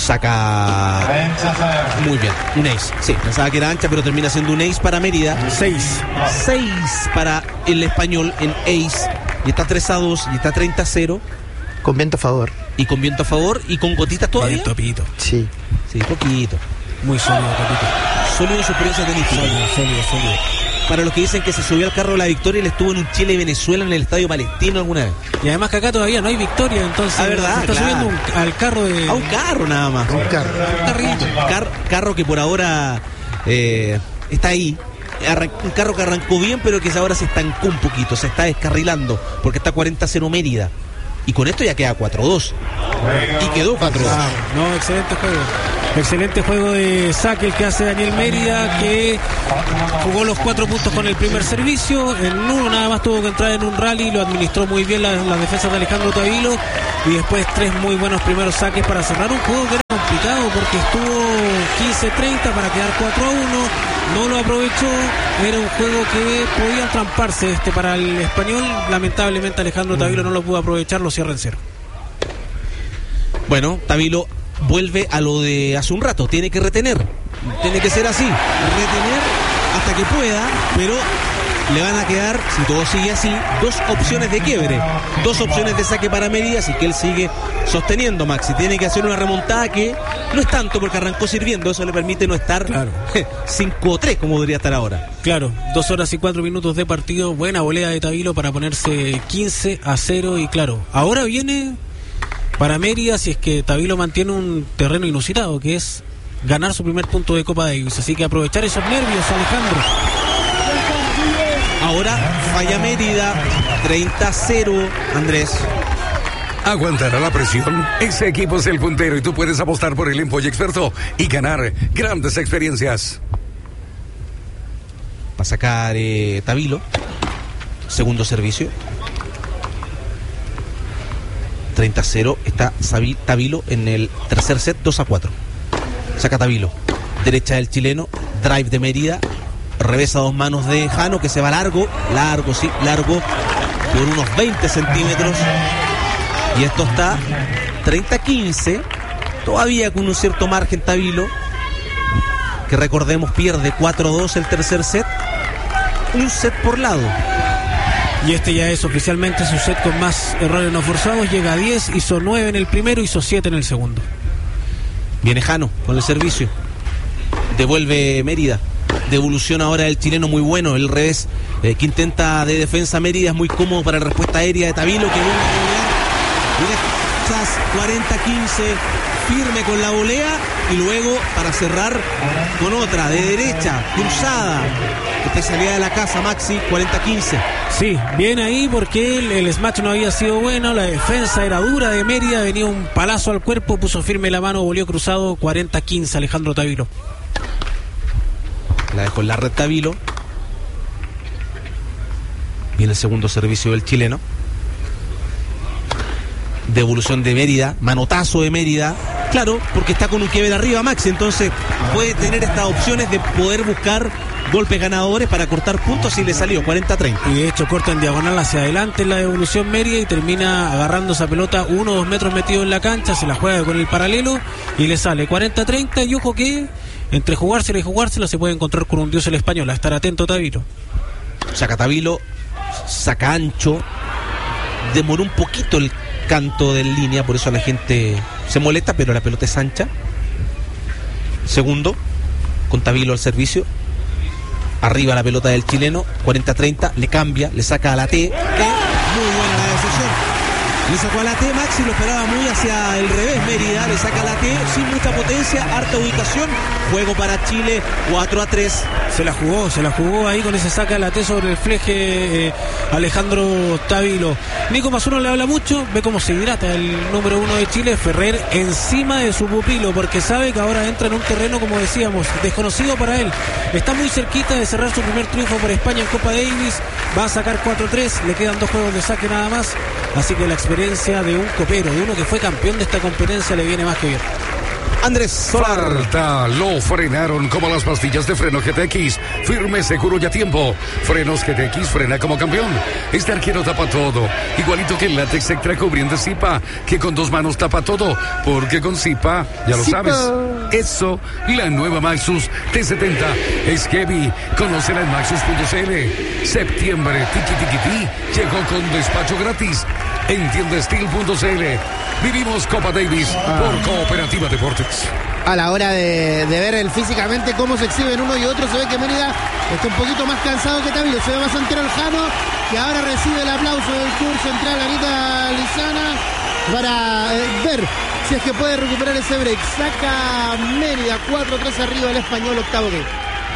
saca muy bien, un ace. Sí, pensaba que era ancha, pero termina siendo un ace para Mérida. seis. seis para el español en ace. Y está tres a dos y está treinta a cero. Con viento a favor. Y con viento a favor y con gotitas todavía. Bien, Topito. Sí. Sí, poquito. Muy sólido, Topito. Sólido en su experiencia tenística. Sólido, sólido, sólido. Para los que dicen que se subió al carro de la victoria, él estuvo en un Chile y Venezuela en el Estadio Palestino alguna vez. Y además que acá todavía no hay victoria, entonces Ah, verdad, se está claro. subiendo un- al carro de... A un carro nada más. Un carro. un carrito. Car- carro que por ahora eh, está ahí. Arran- un carro que arrancó bien, pero que ahora se estancó un poquito, se está descarrilando, porque está cuarenta a cero Mérida. Y con esto ya queda cuatro a dos. Y quedó cuatro a dos. Ah, no, excelente juego. Excelente juego de saque el que hace Daniel Mérida, que jugó los cuatro puntos con el primer servicio. En uno nada más tuvo que entrar en un rally, lo administró muy bien las la defensas de Alejandro Tavilo. Y después tres muy buenos primeros saques para cerrar un juego que era complicado porque estuvo quince treinta para quedar cuatro a uno. No lo aprovechó. Era un juego que podía tramparse este para el español. Lamentablemente Alejandro Tavilo no lo pudo aprovechar, lo cierra en cero. Bueno, Tavilo vuelve a lo de hace un rato, tiene que retener, tiene que ser así, retener hasta que pueda, pero le van a quedar, si todo sigue así, dos opciones de quiebre, dos opciones de saque para Mérida, así que él sigue sosteniendo, Maxi, tiene que hacer una remontada que no es tanto porque arrancó sirviendo, eso le permite no estar Claro. cinco tres como debería estar ahora. Claro, dos horas y cuatro minutos de partido, buena volea de Tavilo para ponerse quince a cero y claro, ahora viene para Mérida si es que Tavilo mantiene un terreno inusitado, que es ganar su primer punto de Copa Davis, así que aprovechar esos nervios, Alejandro. Ahora falla Mérida, treinta a cero, Andrés. ¿Aguantará la presión? Ese equipo es el puntero y tú puedes apostar por el Empolla Experto y ganar grandes experiencias. Va a sacar eh, Tavilo, segundo servicio. treinta a cero, está Sabi- Tavilo en el tercer set, dos a cuatro. Saca Tavilo, derecha del chileno, drive de Mérida, revés a dos manos de Jano que se va largo, largo, sí, largo, por unos veinte centímetros. Y esto está treinta a quince, todavía con un cierto margen Tavilo, que recordemos pierde cuatro a dos el tercer set, un set por lado. Y este ya es oficialmente su set con más errores no forzados, llega a diez, hizo nueve en el primero, hizo siete en el segundo. Viene Jano con el servicio. Devuelve Mérida. Devolución ahora del chileno muy bueno. El revés eh, que intenta de defensa Mérida es muy cómodo para la respuesta aérea de Tavilo que vuelve a volear. Y deja cuarenta a quince firme con la volea y luego para cerrar con otra de derecha, cruzada. Especialidad de la casa, Maxi, cuarenta a quince. Sí, bien ahí porque el, el smash no había sido bueno, la defensa era dura de Mérida, venía un palazo al cuerpo, puso firme la mano, volvió cruzado, cuarenta a quince Alejandro Tavilo. La dejó en la red Tavilo. Viene el segundo servicio del chileno. Devolución de Mérida, manotazo de Mérida. Claro, porque está con un quiebre arriba Maxi, entonces puede tener estas opciones de poder buscar golpes ganadores para cortar puntos y le salió cuarenta a treinta. Y de hecho corta en diagonal hacia adelante en la devolución Mérida y termina agarrando esa pelota uno o dos metros metido en la cancha, se la juega con el paralelo y le sale cuarenta a treinta. Y ojo que entre jugársela y jugársela se puede encontrar con un dios el español, a estar atento Tavilo. Saca Tavilo, saca ancho, demoró un poquito el canto de línea, por eso la gente se molesta, pero la pelota es ancha. Segundo, con Tavilo al servicio. Arriba la pelota del chileno, cuarenta a treinta, le cambia, le saca a la T, que muy buena la decisión. Le sacó a la T, Maxi lo esperaba muy hacia el revés, Mérida, le saca a la T sin mucha potencia, harta ubicación, juego para Chile, cuatro a tres. Se la jugó, se la jugó ahí con ese saca la T sobre el fleje eh, Alejandro Tavilo. Nico Masuno le habla mucho, ve cómo se hidrata el número uno de Chile, Ferrer, encima de su pupilo, porque sabe que ahora entra en un terreno, como decíamos, desconocido para él. Está muy cerquita de cerrar su primer triunfo por España en Copa Davis, va a sacar cuatro a tres, le quedan dos juegos de saque nada más, así que la experiencia de un copero, de uno que fue campeón de esta competencia, le viene más que bien. Andrés Solar. Falta, lo frenaron como las pastillas de freno G T X. Firme, seguro y a tiempo. Frenos G T X, frena como campeón. Este arquero tapa todo. Igualito que el látex extra cubriente Zipa, que con dos manos tapa todo. Porque con Zipa, ya lo Zipa. sabes, eso, la nueva Maxus T setenta es heavy. Conócela en maxus punto c l. Septiembre, tiki tiki ti, llegó con despacho gratis. En tienda steel punto c l. Vivimos Copa Davis Ah. por Cooperativa Deportes. A la hora de, de ver el físicamente cómo se exhiben uno y otro, se ve que Mérida está un poquito más cansado que Tavilo. Se ve más entero el Jano, que ahora recibe el aplauso del Club Central Anita Lizana para eh, ver si es que puede recuperar ese break. Saca Mérida cuatro tres arriba el Español, octavo game.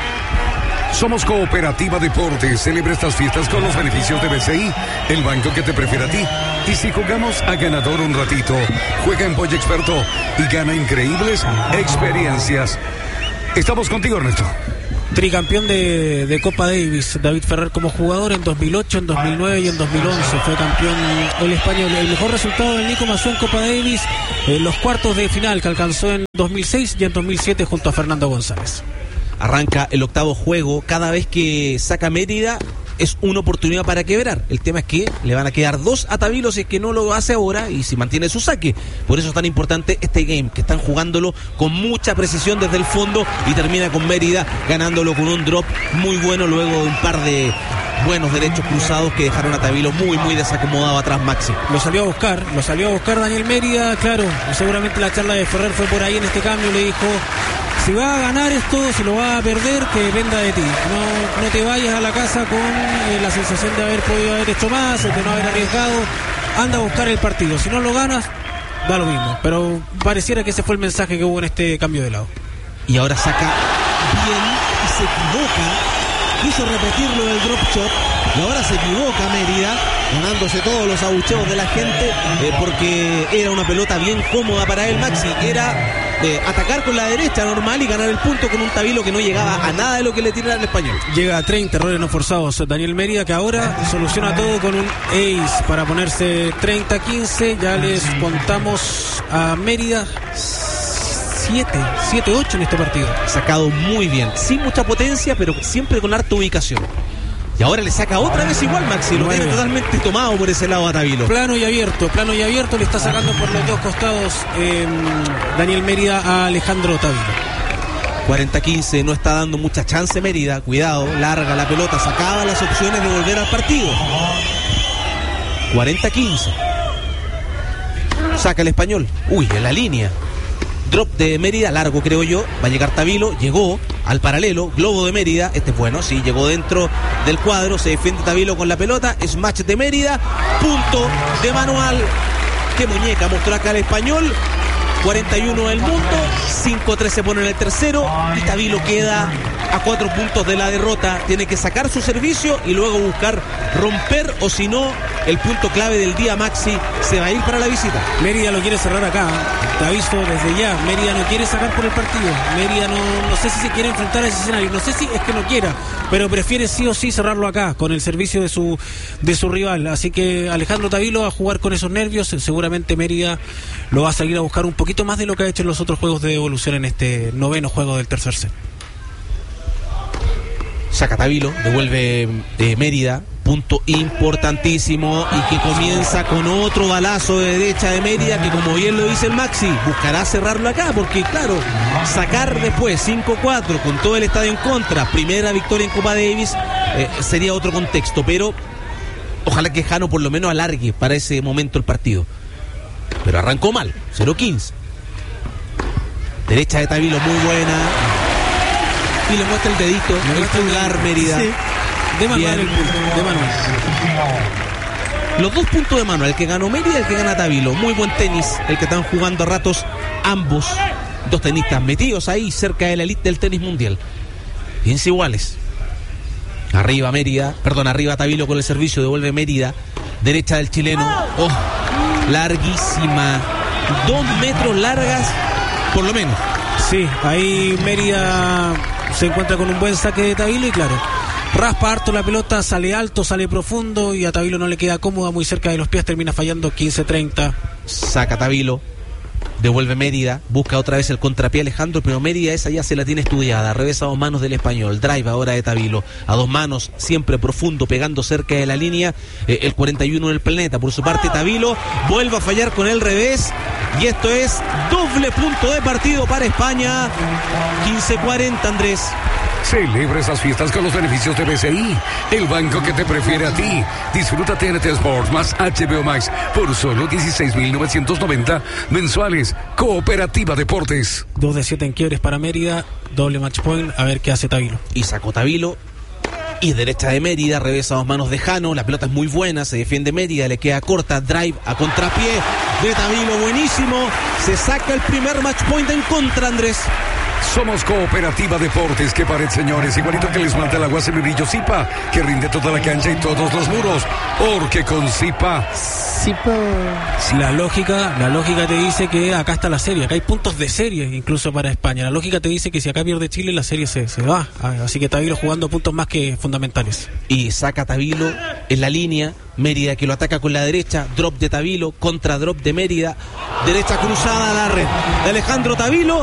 Somos Cooperativa Deportes. Celebra estas fiestas con los beneficios de B C I, el banco que te prefiere a ti. Y si jugamos a ganador un ratito, juega en Boya Experto y gana increíbles experiencias. Estamos contigo, Ernesto. Tricampeón de, de Copa Davis, David Ferrer como jugador en dos mil ocho, en dos mil nueve y en dos mil once. Fue campeón el español. El mejor resultado del Nico Mazú en Copa Davis en los cuartos de final que alcanzó en dos mil seis y en dos mil siete junto a Fernando González. Arranca el octavo juego. Cada vez que saca Mérida es una oportunidad para quebrar. El tema es que le van a quedar dos a Tavilo si es que no lo hace ahora y si mantiene su saque. Por eso es tan importante este game, que están jugándolo con mucha precisión desde el fondo y termina con Mérida ganándolo con un drop muy bueno luego de un par de buenos derechos cruzados que dejaron a Tavilo muy muy desacomodado atrás Maxi. Lo salió a buscar, lo salió a buscar Daniel Mérida, claro, seguramente la charla de Ferrer fue por ahí en este cambio, le dijo: si va a ganar esto, si lo va a perder, que dependa de ti. No, no te vayas a la casa con eh, la sensación de haber podido haber hecho más, de no haber arriesgado. Anda a buscar el partido. Si no lo ganas, da lo mismo. Pero pareciera que ese fue el mensaje que hubo en este cambio de lado. Y ahora saca bien y se equivoca. Quiso repetirlo del drop shot y ahora se equivoca Mérida, ganándose todos los abucheos de la gente eh, porque era una pelota bien cómoda para él, Maxi. Era eh, atacar con la derecha normal y ganar el punto con un Tavilo que no llegaba a nada de lo que le tirara al español. Llega a treinta errores no forzados Daniel Mérida, que ahora soluciona todo con un ace para ponerse treinta a quince. Ya les contamos a Mérida siete, siete ocho en este partido. Sacado muy bien, sin mucha potencia, pero siempre con harta ubicación. Y ahora le saca otra vez igual Maxi, lo tiene totalmente tomado por ese lado a Tavilo. Plano y abierto, plano y abierto, le está sacando por los dos costados eh, Daniel Mérida a Alejandro Tavilo. cuarenta a quince, no está dando mucha chance Mérida, cuidado, larga la pelota, sacaba las opciones de volver al partido. cuarenta a quince. Saca el español, uy, en la línea. Drop de Mérida, largo creo yo, va a llegar Tavilo, llegó al paralelo, globo de Mérida, este es bueno, sí, llegó dentro del cuadro, se defiende Tavilo con la pelota, smash de Mérida, punto de Manual, qué muñeca mostró acá el español, cuarenta y uno del mundo, cinco a tres se pone en el tercero y Tavilo queda a cuatro puntos de la derrota, tiene que sacar su servicio y luego buscar romper o si no, el punto clave del día Maxi se va a ir para la visita. Mérida lo quiere cerrar acá, te aviso desde ya, Mérida no quiere sacar por el partido, Mérida no, no sé si se quiere enfrentar a ese escenario, no sé si es que no quiera, pero prefiere sí o sí cerrarlo acá, con el servicio de su, de su rival, así que Alejandro Tavilo a jugar con esos nervios, seguramente Mérida lo va a salir a buscar un poquito más de lo que ha hecho en los otros juegos de devolución en este noveno juego del tercer set. Saca Tavilo, devuelve eh, Mérida, punto importantísimo y que comienza con otro balazo de derecha de Mérida que, como bien lo dice el Maxi, buscará cerrarlo acá porque claro, sacar después cinco cuatro con todo el estadio en contra, primera victoria en Copa Davis, eh, sería otro contexto, pero ojalá que Jano por lo menos alargue para ese momento el partido, pero arrancó mal, cero quince. Derecha de Tavilo muy buena y le muestra el dedito, el pulgar Mérida. Sí. De Manuel, el punto, de Manuel. Los dos puntos de Manuel, el que ganó Mérida y el que gana Tavilo. Muy buen tenis, el que están jugando a ratos ambos. Dos tenistas metidos ahí cerca de la elite del tenis mundial. Fíjense iguales. Arriba Mérida, perdón, arriba Tavilo con el servicio, devuelve Mérida. Derecha del chileno. Oh, larguísima. Dos metros largas, por lo menos. Sí, ahí Mérida se encuentra con un buen saque de Tavilo y claro, raspa harto la pelota, sale alto, sale profundo y a Tavilo no le queda cómoda, muy cerca de los pies, termina fallando quince treinta. Saca Tavilo. Devuelve Mérida, busca otra vez el contrapié Alejandro, pero Mérida esa ya se la tiene estudiada. Revés a dos manos del español, drive ahora de Tavilo, a dos manos, siempre profundo, pegando cerca de la línea, eh, el cuarenta y uno del planeta. Por su parte Tavilo vuelve a fallar con el revés, y esto es doble punto de partido para España. quince cuarenta, Andrés. Celebra esas fiestas con los beneficios de B C I, el banco que te prefiere a ti. Disfruta T N T Sports más H B O Max por solo dieciséis mil novecientos noventa mensuales. Cooperativa Deportes. dos de siete en quiebres para Mérida, doble match point, a ver qué hace Tavilo. Y sacó Tavilo. Y derecha de Mérida, revés a dos manos de Jano, la pelota es muy buena, se defiende Mérida, le queda corta, drive a contrapié de Tavilo, buenísimo. Se saca el primer match point en contra, Andrés. Somos Cooperativa Deportes, que pared, señores, igualito que les manda el agua Celebrillo Zipa, que rinde toda la cancha y todos los muros, porque con Zipa... Zipa... La lógica, la lógica te dice que acá está la serie, acá hay puntos de serie incluso para España. La lógica te dice que si acá pierde Chile, la serie se, se va. Así que Tavilo jugando puntos más que fundamentales. Y saca Tavilo en la línea, Mérida que lo ataca con la derecha, drop de Tavilo, contra drop de Mérida, derecha cruzada a la red de Alejandro Tavilo.